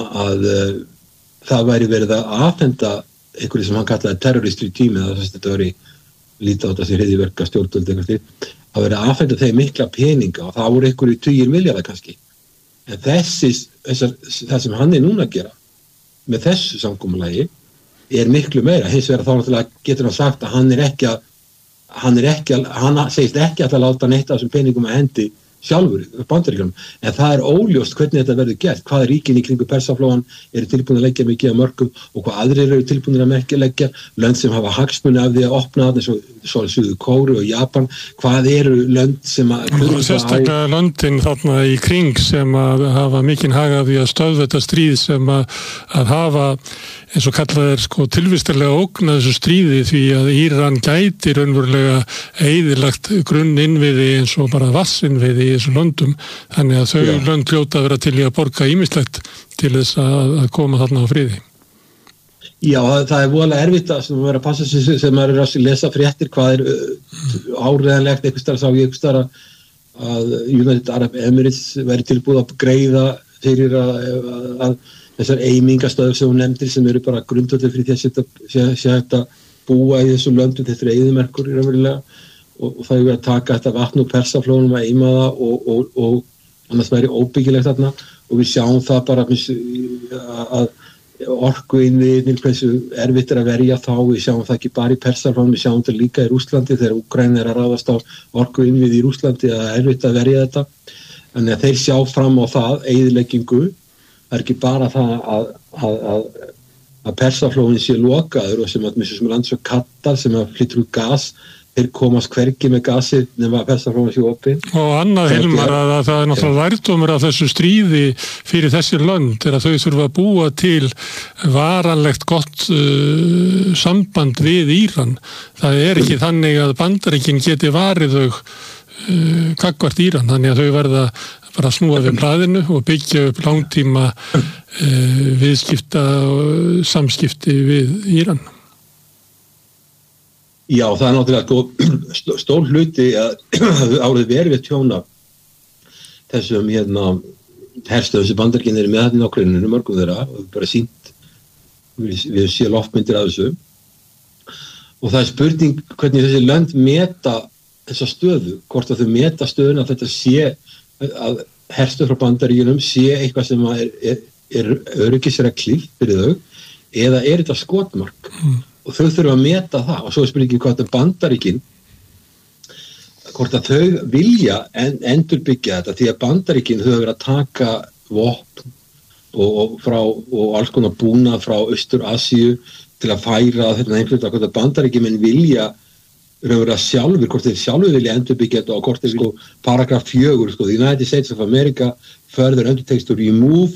það væri verið að afhenda einhverju sem hann kallaði terroristri tími, þetta væri lítið á þetta sem hryðjuverka stjórnvöld að vera að afhenda þeim mikla peninga og það voru einhverju 20 milljarðar kannski. En það sem hann er núna að gera með þessu samkomulagi er miklu meira. Hins vegar þá náttúrulega getur hann sagt að hann segist ekki að láta neitt af þessum peningum að hendi sjálfur, Bandaríkjunum, en það er óljóst hvernig þetta verður gert, hvað ríkin í kringu Persaflóan eru tilbúin að leggja mikið af mörkum og hvað aðrir eru tilbúin að leggja, lönd sem hafa hagsmuni af því að opna þarna svo Suður Kóreu og Japan, hvað eru lönd sem að sérstaklega löndin þarna í kring sem að hafa mikinn hag af því að stöðva þetta stríð sem að hafa eins og kallað tilvistarlega ógna þessu stríði því að Íran gæti raunverulega eyðilagt grunninnviði eins og bara vassinnviði í þessum löndum, þannig að þau lönd hljóta að vera til í að borga ýmislegt til þess að koma þarna á friði. Já, það er voðalega erfitt að vera að passa sig sem maður er að lesa fréttir, hvað er áreiðanlegt, einhvers staðar að United Arab Emirates væri tilbúið að greiða fyrir að þessar eimingastöður sem hún nefndir sem eru bara grundvöldin fyrir því að þetta búa í þessum löndum, þetta er eyðimerkur í raunverulega og það er verið að taka þetta vatn úr Persaflónum að eima það og annars væri óbyggilegt þarna og við sjáum það bara að orkuinnviðirnir hversu erfitt er að verja þá, við sjáum það ekki bara í Persaflónum, við sjáum það líka í Rússlandi þegar Úkraína er að ráðast á orkuinnviði í Rússlandi að það er erfitt að verja þetta, þannig að þeir sjá fram á það eyðileggingu. Það er ekki bara það að Persaflóin sé lokaður og sem land svo Katar sem að flyttur út gas, þeir komast hvergi með gasið nema að Persaflóin sé opin. Og annað Hilmar að það er náttúrulega lærdómur af þessu stríði fyrir þessi lönd er að þau þurfa að búa til varanlegt gott samband við Íran. Það er ekki þannig að Bandaríkin geti varið þau gagnvart Íran, þannig að þau verða bara að snúa við blaðinu og byggja upp langtíma samskipti við Íran. Já, það er náttúrulega stór hluti að árið verið tjóna þessum herstöðum sem Bandaríkin eru með þarna á Úkraínu, mörgum þeirra og bara sýnt við séum loftmyndir af þessu og það er spurning hvernig þessi lönd meta þessa stöðu, hvort að þau meta stöðuna að þetta sé að herstöð frá Bandaríkjunum sé eitthvað sem er öryggisreglíf fyrir þau eða er þetta skotmark og þau þurfa að meta það og svo er spurningin hvort að Bandaríkin hvort að þau vilja endurbyggja þetta því að Bandaríkin þau verið að taka vopn og alls konar búnað frá Austur-Asíu til að færa þetta einhvern hvort að Bandaríkin menn vilja raunverulega sjálfur, hvort þeir sjálfur vilja endurbyggja þetta og hvort þeir paragraf 4 the United States of America further undertakes to remove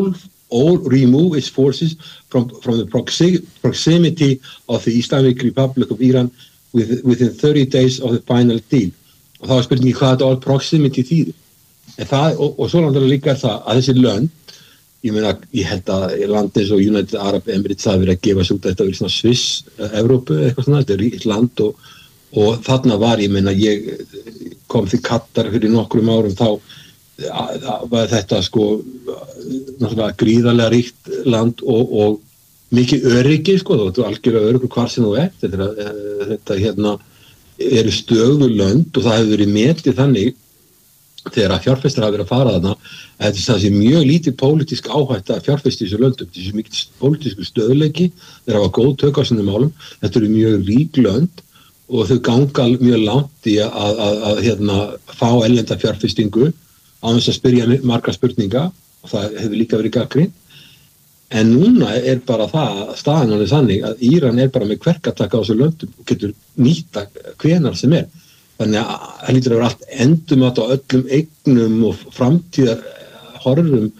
its forces from the proximity of the Islamic Republic of Iran within 30 days of the final deal og þá er spurningi hvað þetta all proximity þýðir en það, og svo náttúrulega líka er það að þessi lönd ég held að land eins og United Arab Emirates það verið að gefa sig út að þetta verið svona Sviss, Evrópu eitthvað svona, þetta er ríkt land og þarna var ég kom til Katar fyrir nokkrum árum þá var þetta náttúrulega gríðarlega ríkt land og mikið öryggi þú ert algjörlega öryggur hvar sem þú ert þetta eru stöðu lönd og það hefur verið metið þannig þegar að fjárfestar hafa verið að fara þarna að þetta sé mjög lítið pólitísk áhætta að fjárfesta í þessu löndum, þetta sé mikið pólitísku stöðleiki, þeir hafa góð tök á svona málum, þetta eru mjög rík lönd og þau ganga mjög langt í að fá erlenda fjárfestingu á þess að spyrja marga spurninga og það hefur líka verið gagnrýnt en núna er bara það staðan er þannig að Íran er bara með kverkataka á þessu löndum og getur nýta hvenar sem er þannig að það lítur að vera allt endumat á öllum eignum og framtíðar horfum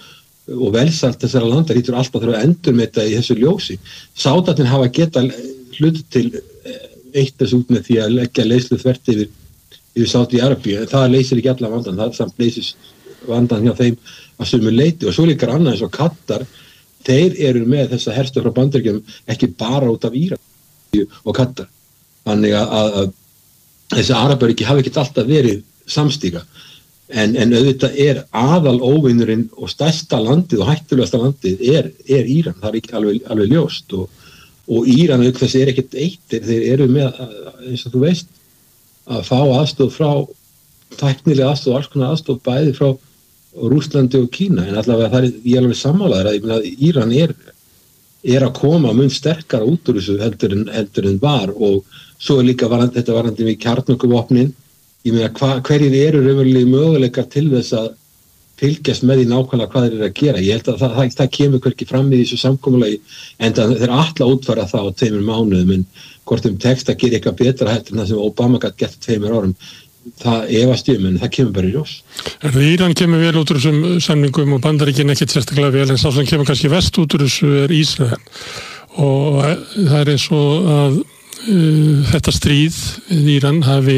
og velsæld þessara landa lítur alltaf þurfa að endurmeta í þessu ljósi. Sátarnir hafa geta hlut til eitt þessu út með því að leggja leyslu þvert yfir Sádi-Arabíu, en það leysir ekki alla vandan, það samt leysir vandan hjá þeim að sumu leyti, og svo líka annað eins og Katar, þeir eru með þessa herstöð frá Bandaríkjunum ekki bara út af Íran og Katar, þannig að þessi Arabaríki hafi ekki alltaf verið samstíka, en auðvitað aðal óvinurinn og stærsta landið og hættulegasta landið er Íran, það ekki alveg ljóst, og Íran auk þess ekkert eitt, þeir eru með, eins og þú veist, að fá aðstoð frá tæknilega aðstoð, alls konar aðstoð bæði frá Rússlandi og Kína, en allavega ég alveg sammálaður að Íran er að koma mun sterkara út úr þessu heldur en var, og svo líka þetta varandi með kjarnorkuvopnin, ég meina hverjir eru raunverulegi möguleikar til þess að fylgjast með því nákvæmlega hvað þeir eru að gera. Ég held að það kemur hverki fram í þessu samkomulagi, en þeir ætla að útfæra það á 2 mánuðum, en hvort tekst að gera eitthvað betra heldur en það sem Obama gæti gert 2 árum, það efast ég, en það kemur bara í ljós. Íran kemur vel út úr þessum samningum og Bandaríkin ekkert sérstaklega vel, en sá sem kemur kannski vest út úr þessu Ísrael, og það eins og að þetta stríð við Íran hafi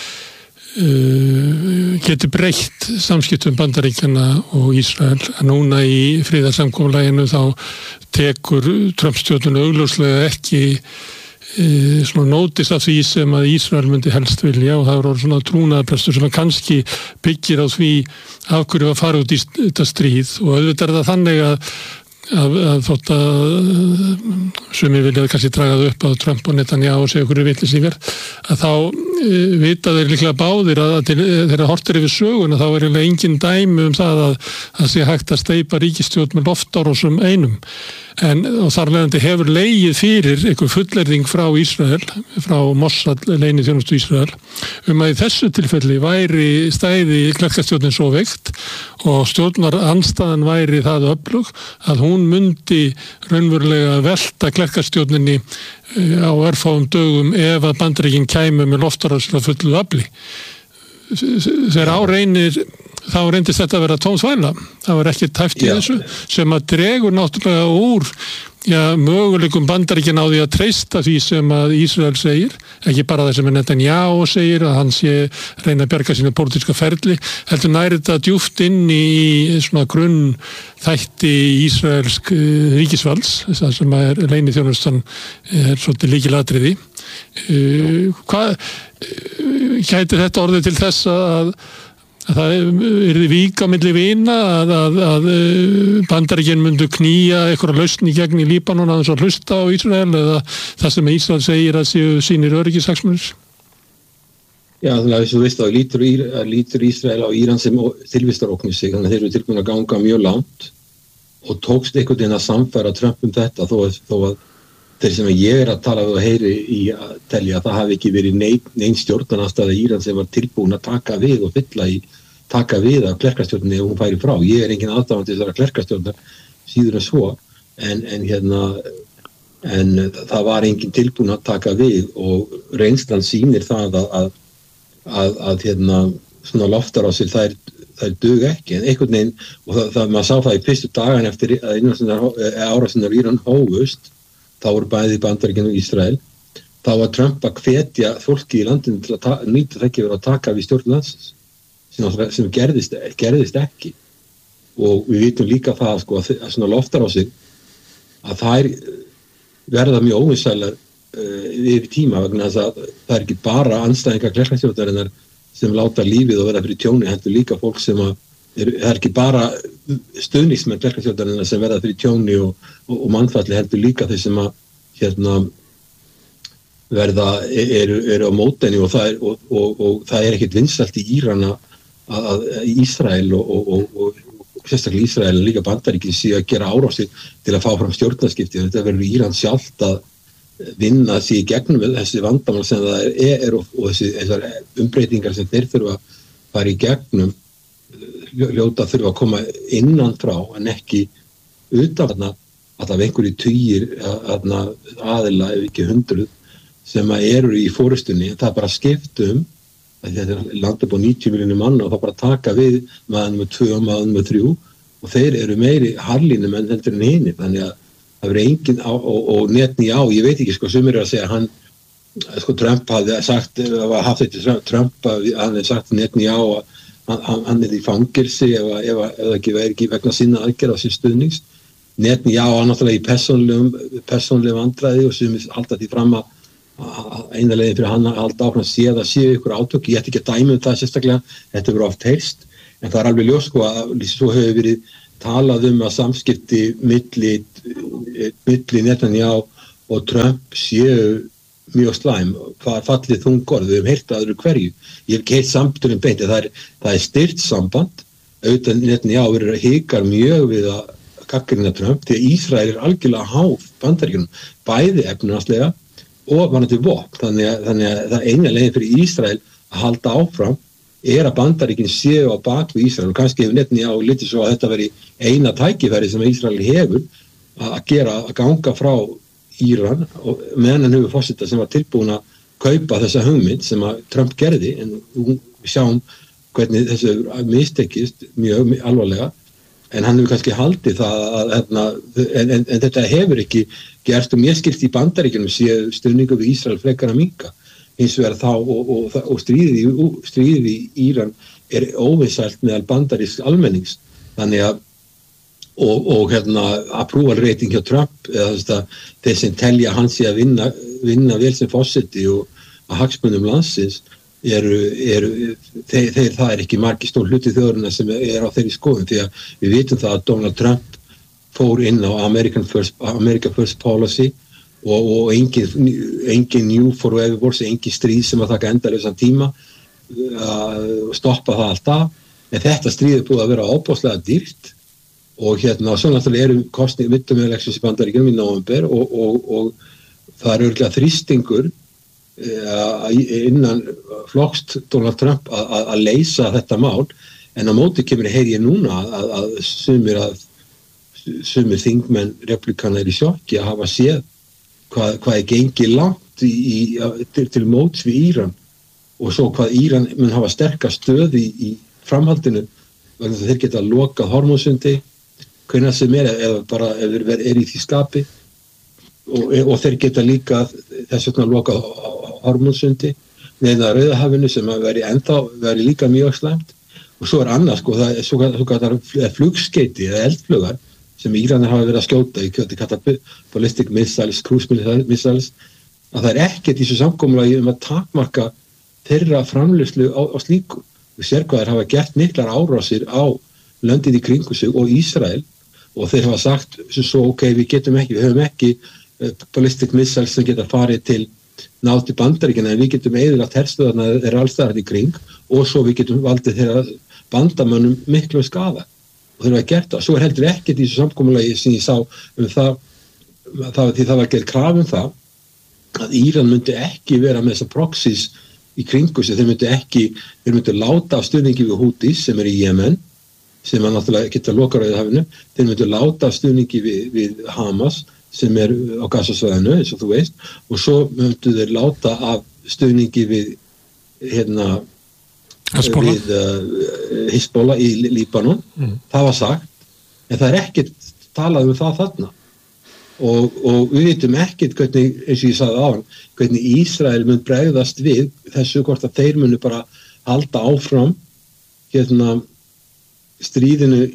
geti breytt samskiptum Bandaríkjanna og Ísrael, en núna í friðarsamkomulaginu þá tekur Trump-stjórnin augljóslega ekki svona nótis af því sem að Ísrael myndi helst vilja, og það voru svona trúnaðarbrestur sem kannski byggir á því af hverju að fara út í þetta stríð, og auðvitað það þannig að þótt að sumir vilja kannski draga það upp að Trump og Netanyahu og segja hverju vitleysingar, að þá vita þeir líklega báðir að þeirra hortir yfir söguna, þá eiginlega engin dæmi það að sé hægt að steypa ríkisstjórn með loftárásum einum, og þar leiðandi hefur legið fyrir einhver fullyrðing frá Ísrael, frá Mossad leyniþjónustu Ísrael, að í þessu tilfelli væri stæði klerkastjórnin svo veikt og stjórnarandstaðan væri það öflug að hún myndi raunverulega velta klerkastjórninni á örfáum dögum ef að Bandaríkin kæmu með loftárásir að fullu afli. Þegar áreynir þá reyndist þetta að vera tómþvæla, það var ekki tæft í þessu, sem að dregur náttúrulega úr möguleikum Bandaríkjanna á því að treysta því sem að Ísrael segir, ekki bara það sem Netanyahu segir, að hann sé reyna að bjarga sína pólitíska ferli, heldur næri þetta djúpt inn í svona grunn þætti Ísraelsk ríkisvalds, það sem að leyniþjónustan svolítið lykilatriði. Hvað gæti þetta orðið til þess að það yrði vík á milli vina, að Bandaríkin myndu knýja eitthvað lausn í gegn í Líbanon að þess að hlusta á Ísrael, eða það sem Ísrael segir að séu sínir öryggishagsmunir? Já, þannig að þú veist að lítur Ísrael á Íran sem tilvistaróknir sig, þannig að þeir eru tilbúin að ganga mjög langt og tókst einhvern veginn að samfæra Trump þetta, þó að þeir sem ég að tala við og heyri í að telja að það hafi ekki verið neinn stjórnarandstaða Íran sem var tilbúin að taka við og taka við af klerkastjórninni ef hún færi frá. Ég engin aðdáandi þessara klerkastjórnar síður en svo, en það var engin tilbúin að taka við, og reynslan sýnir það að svona loftarásir þær duga ekki, en einhvern veginn, og maður sá það í fyrstu dagan eftir að árásinnar Íran hófust, þá voru bæði Bandaríkin og Ísrael, þá var Trump að hvetja fólki í landinu til að nýta það ekki verið að taka við stjórn landsins, sem gerðist ekki. Og við vitum líka það sko, að svona loftarásir, að þær verða mjög óvinsælar yfir tíma, vegna þess að það ekki bara andstæðingar klerkastjórnarinnar sem láta lífið og verða fyrir tjóni, heldur líka fólk sem það ekki bara stuðningsmenn klerkastjórnarinnar sem verða fyrir tjóni og mannfalli, heldur líka þeir sem að verða eru á mótenni, og það ekkert vinsælt í Íran að Ísrael og sérstaklega Ísrael en líka Bandaríkin sé að gera árásir til að fá fram stjórnarskipti. Þetta verður Íran sjálft að vinna því í gegnum þessi vandamál sem það og þessar umbreytingar sem þeir þurfa að fara í gegnum hljóta þurfa að koma innan frá en ekki utan að einhverju tugir aðila ef ekki 100 sem eru í fórustunni. Það er bara skiptum að þetta landa upp á 90 miljónir manna og það bara taka við maður nummer 2 og maður nummer 3 og þeir eru meiri harlínum en heldur en hinir, þannig að það verið engin og Netanyahu, ég veit ekki, sumir að segja hann, Trump hafði sagt, haft þetta Trump, hann hefði sagt Netanyahu að hann í fangilsi ef ekki væri ekki vegna sinna aðgerða sín stuðnings. Netanyahu var náttúrulega í persónlegum vandræði og sumir halda því fram að eina leiðin fyrir hann að halda áfram að séu ykkur átök. Ég ætti ekki að dæmi það sérstaklega, þetta verið oft heyrst, en það alveg ljós að svo hefur verið talað að samskipti milli Netanyahu og Trump séu mjög slæm, hvað fallið þungorð, við hefum heyrt að öðru hverju. Ég hef ekki heyrt sambandurinn beint, það er styrt samband, auðvitað Netanyahu verður hikar mjög við að gagnrýna Trump, því að Ísrael algjörlega háð Bandaríkjunum, bæði efnahagslega og varðandi vopn, þannig að það eina leiðin fyrir Ísrael að halda áfram að Bandaríkin séu á bak við Ísrael og kannski hefur Netanyahu litið svo að þetta veri eina tækifæri sem Ísrael hefur að ganga frá Íran og meðan hann hefur forseta sem var tilbúin að kaupa þessa hugmynd sem að Trump gerði, en við sjáum hvernig þessu mistekist mjög alvarlega, en hann hefur kannski haldið það en þetta hefur ekki gerst og mér skilst í Bandaríkjunum séu stuðningur við Ísrael frekar að minnka, hins vegar þá og stríðið í Íran óvinsælt meðal bandarísks almennings, þannig að og approval rating hjá Trump eða þeir sem telja hann sé að vinna vel sem forseti og að hagsmunum landsins það ekki margir stór hluti þjóðurina sem á þeirri skoðun, því að við vitum það að Donald Trump fór inn á America First Policy og engin new forever wars, engin stríð sem að taka endalausan tíma og stoppa það alltaf, en þetta stríð búið að vera óbáslega dýrt og svo náttúrulega midterm elections í Bandaríkjunum í nóvember og það örugglega þrýstingur innan flokks Donald Trump að leysa þetta mál, en á móti kemur heyri ég núna að sumir þingmenn republikana í sjokki að hafa séð hvað gengið langt til móts við Íran og svo hvað Íran mun hafa sterka stöð í framhaldinu vegna þess að þeir geta lokað Hormúzsundi hvenær sem eða bara ef í því skapi og þeir geta líka þess vegna lokað Hormúzsundi neðan Rauðahafinu sem að veri líka mjög slæmt og svo annað það er svo flugskeyti eða eldflugar sem Íranar hafa verið að skjóta í kallað ballistic missiles, cruise missiles að það er ekkert í þessu samkomulagi að takmarka þeirra framleiðslu á slíku. Við sér hvað þeir hafa gert miklar árásir á löndin í kringu sig og Ísrael og þeir hafa sagt svo við höfum ekki ballistic missiles sem geta farið til nátt í Bandaríkjana en við getum eyðilagt herstöðarna þeirra allstaðar í kring og svo við getum valdið þeirra bandamönnum miklu skaða og þeir hafa gert það. Svo heldur ekkert í þessu samkomulagi sem ég sá því það var gerð kraf það að Íran myndi ekki vera með þessa proxies í kringu sig, þeir myndu láta af stuðningi við Houthis sem í Jemen sem að náttúrulega geta lokað Rauðahafinu, þeir myndu láta af stuðningi við Hamas sem á Gazasvæðinu eins og þú veist og svo myndu þeir láta af stuðningi við Hezbollah í Líbanon það var sagt, en það er ekkert talað það þarna og við vitum ekkert hvernig, eins og ég sagði áðan, hvernig Ísrael mun bregðast við þessu hvort að þeir munu bara halda áfram stríðinu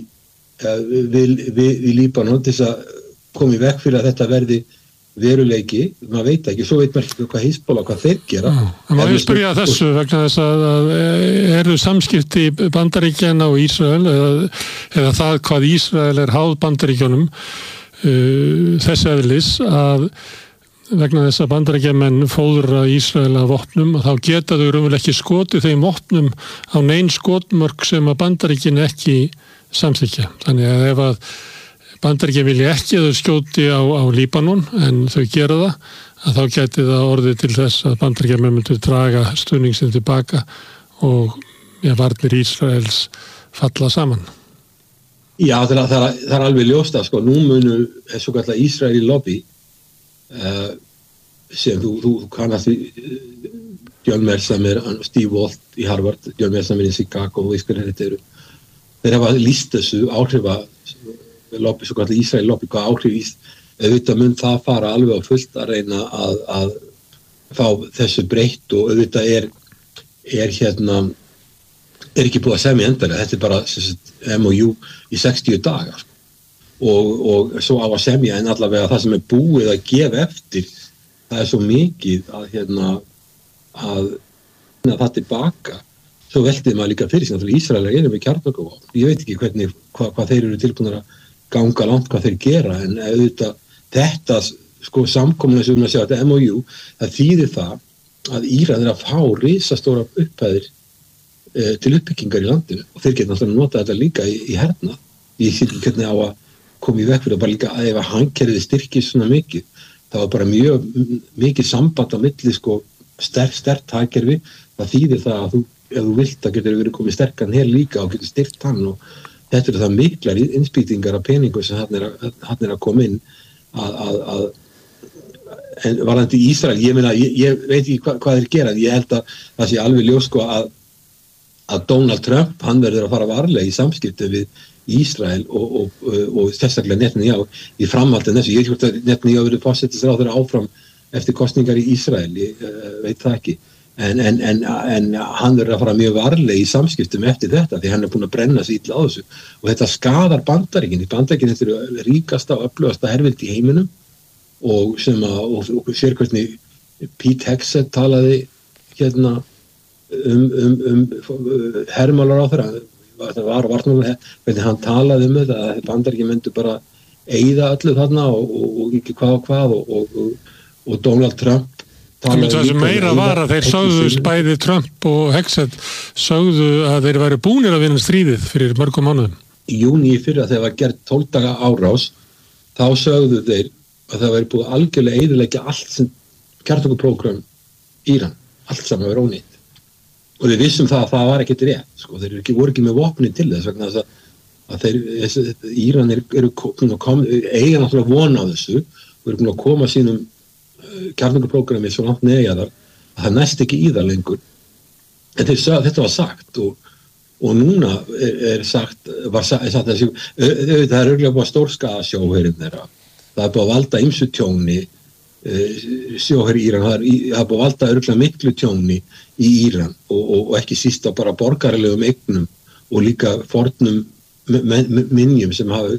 við Líbanon til þess að koma í veg fyrir að þetta verði veruleiki, maður veit ekki, svo veit maður ekki hvað Hezbollah, hvað þeir gera. Má ég spyrja þessu vegna þess að eru samskipti Bandaríkjanna og Ísrael eða það hvað Ísrael háð Bandaríkjunum þess eðlis að vegna þess að Bandaríkjamenn fóðra Ísrael af vopnum þá geta þau raunverulega ekki skotið þeim vopnum á nein skotmörk sem að Bandaríkin ekki samþykkja. Þannig að ef að Bandaríkin vilja ekki að þau skjóti á Líbanon en þau gera það að þá geti það orðið til þess að Bandaríkjamenn myndu draga stuðningsinn tilbaka og varnir Ísraels falla saman. Já, það er alveg ljóst að nú munu svo kallar Ísraeli lobby sem þú kannast John Mersamer, Steve Walt í Harvard, John Mersamer í Chicago og Ísrael þetta þeir hafa lýst þessu áhrifa lobby, svo kallar Ísrael lobby, hvað áhrif auðvitað mun það fara alveg á fullt að reyna að fá þessu breytt og auðvitað er ekki búið að semja endanlega, þetta bara MOU í 60 daga og svo á að semja en allavega það sem er búið að gefa eftir, það er svo mikið að það tilbaka, svo veltið maður líka fyrir sig, Ísraelar eru með kjarnorkuvopn, ég veit ekki hvað þeir eru tilbúinir að ganga langt hvað þeir gera, en auðvitað þetta samkomulega sem við sjá þetta MOU, það þýðir það að Íran er að fá risastóra upphæðir til uppbyggingar í landinu og þeir geta náttúrulega nota þetta líka í hernað. Ég sé ekki hvernig á að koma í veg fyrir bara líka að ef að hagkerfið styrkist svona mikið, það var bara mjög mikið samband á milli sterkt hagkerfi, það þýðir það að ef þú vilt að getur verið komið sterkan hér líka og getur styrkt hann og þetta eru það miklar innspýtingar af peningum sem hann er að koma inn en varðandi Ísrael, ég veit ekki hvað þeir gera, en ég held að það sé alveg ljós að Donald Trump, hann verður að fara varlega í samskipti við Ísrael og sérstaklega Netanyahu í framhaldinu þessu, ég hvort að Netanyahu verður forsætisráðherra áfram eftir kosningar í Ísrael, ég veit það ekki en hann verður að fara mjög varlega í samskiptum eftir þetta því hann er búin að brenna sig illa á þessu og þetta skadar Bandaríkin þetta eru ríkasta og öflugasta herveldi í heiminum og sem og sér hvernig Pete Hegseth talaði hermálar á þeirra það var hvernig hann talaði þetta að Bandaríkin myndu bara eyða öllu þarna og ekki hvað og Donald Trump það sem meira var að þeir sögðu bæði Trump og Hegseth sögðu að þeir væri búnir að vinna stríðið fyrir mörgum mánuðum. Í júní í fyrra þegar var gert 12 daga árás þá sögðu þeir að það væri búið algjörlega eyðileggja allt sem kjarnorkuprógram Íran, allt saman var ónýtt og við vissum það að það var ekkert rétt þeir voru ekki með vopni til þess vegna að Íran eru eiga náttúrulega von á þessu og eru búin að koma sínum kjarnorkuprógrami svo langt neðjaðar að það næst ekki í það lengur en þetta var sagt og núna er sagt það er örgulega búið að stórskaða sjóherinn þeirra það er búið að valda ýmsu tjóni sjóherri í Íran það er búið að valda örgulega miklu tjóni í Íran og ekki síst á bara borgaralegum eignum og líka fornum minjum sem hafa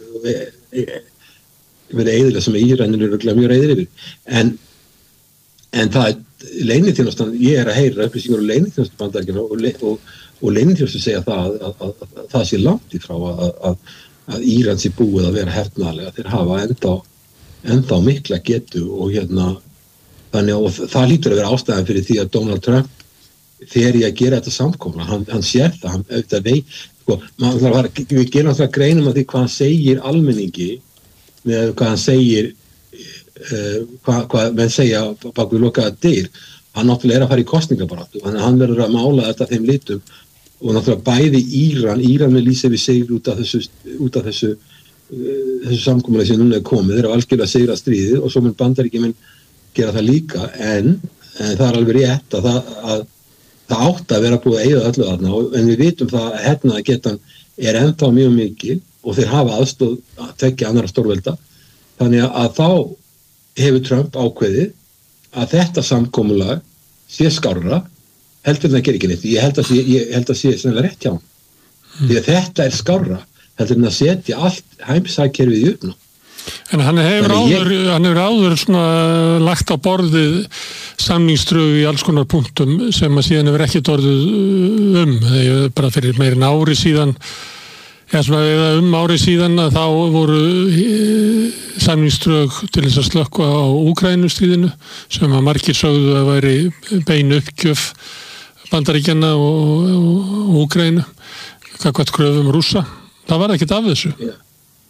verið eyðilega sem Íran eru örgulega mjög eyðir yfir en það er leyniþjónustan, ég er að heyra upplýsingar og leyniþjónustu Bandaríkjanna og leyniþjónustu segja það að það sé langt í frá að Íran sé búið að vera hernaðarlega, þeir hafa ennþá mikla getu og þannig og það lítur að vera ástæðan fyrir því að Donald Trump þegar ég að gera þetta samkomla, hann sér það, hann auðvitað veit, við gerum alltaf greinum að því hvað hann segir almenningi með hvað hann segir hvað menn segja bak við lokaða dyr, hann náttúrulega er að fara í kosningabaráttu, þannig að hann verður að mála þetta þeim litum og náttúrulega bæði Íran með lýsa við sig út af þessu samkomulagi sem núna er komið, þeir eru algjörlega sigra stríðið og svo mun Bandaríkjamenn gera það líka en það er alveg rétt að það átt að vera búið að eyða öllu þarna en við vitum það að hernaðargetan er ennþá mjög mikil og þeir hafa aðstoð að tveggja annarra stórvelda þannig að þá hefur Trump ákveðið að þetta samkomulag sé skárra heldur en það gerir ekki neitt ég held að sé sennilega rétt hjá hann því að þetta er skárra heldur en að setja allt heimsækkerfið í uppnám En hann hefur áður svona lagt á borðið samningsdrög í alls konar punktum sem að síðan hefur ekki orðið bara fyrir meirinn ári síðan eða ári síðan að þá voru samningsdrög til þess að slökkva á Úkraínustríðinu sem að margir sögðu að væri bein uppgjöf Bandaríkjanna og Úkraínu gagnvart kröfum Rússa. Það var ekkert af þessu. Yeah.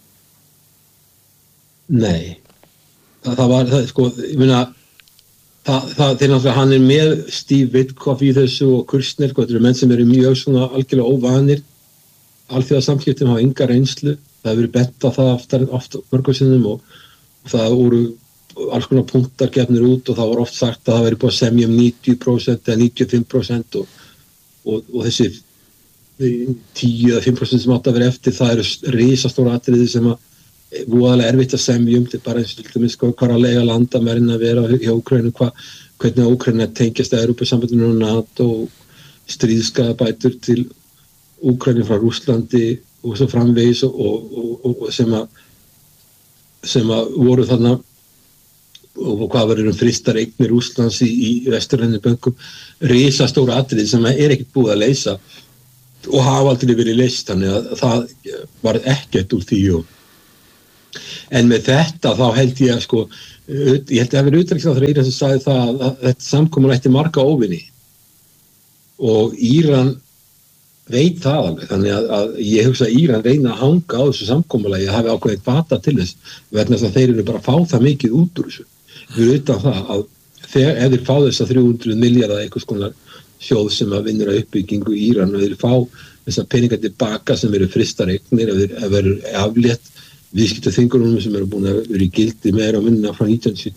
Nei, það var ég meina þeir náttúrulega hann er með Steve Witkoff í þessu og Kursner, þetta eru menn sem eru mjög svona algjörlega óvanir alþjóðasamskiptum hafa enga reynslu, það hefur verið bent á það oft mörgum sinnum og það voru alls konar punktar gefnir út og það var oft sagt að það veri búið að semja 90% eða 95% og þessi 10-5% sem átt að vera eftir, það eru risastóra atriði sem að voðalega erfitt að semja þetta er bara eins og til dæmis hvað að lega landamærin að vera hjá Úkraínu, hvernig Úkraína tengjast að Evrópusambandinu og NATO, stríðskaðabætur til Úkraínu frá Rússlandi og svo framvegis og sem að voru þarna og hvað verður fristar eignir Rússlands í vesturlænum bönkum, risastóra atriði sem er ekkert búið að leysa og hafa aldrei verið leyst, þannig að það var ekkert úr því en með þetta þá held ég að ég held að það verið utanríkisráðherra Írans sem sagði það að þetta samkomulag ætti marga óvini og Íran veit það alveg, þannig að ég hugsa að Íran reyna að hanga á þessu samkomulagi að hafi ákveðið bata til þess vegna þess að þeir eru bara að fá það mikið út úr þessu. Við veitum það að ef þeir fá þessa 300 milljarða einhvers konar sjóð sem að vinnur að uppbyggingu í Íran og þeir fá þessa peninga tilbaka sem eru fristar eignir, ef þeir eru aflétt viðskiptaþvingunum sem eru búin að vera í gildi meira og minna frá 1970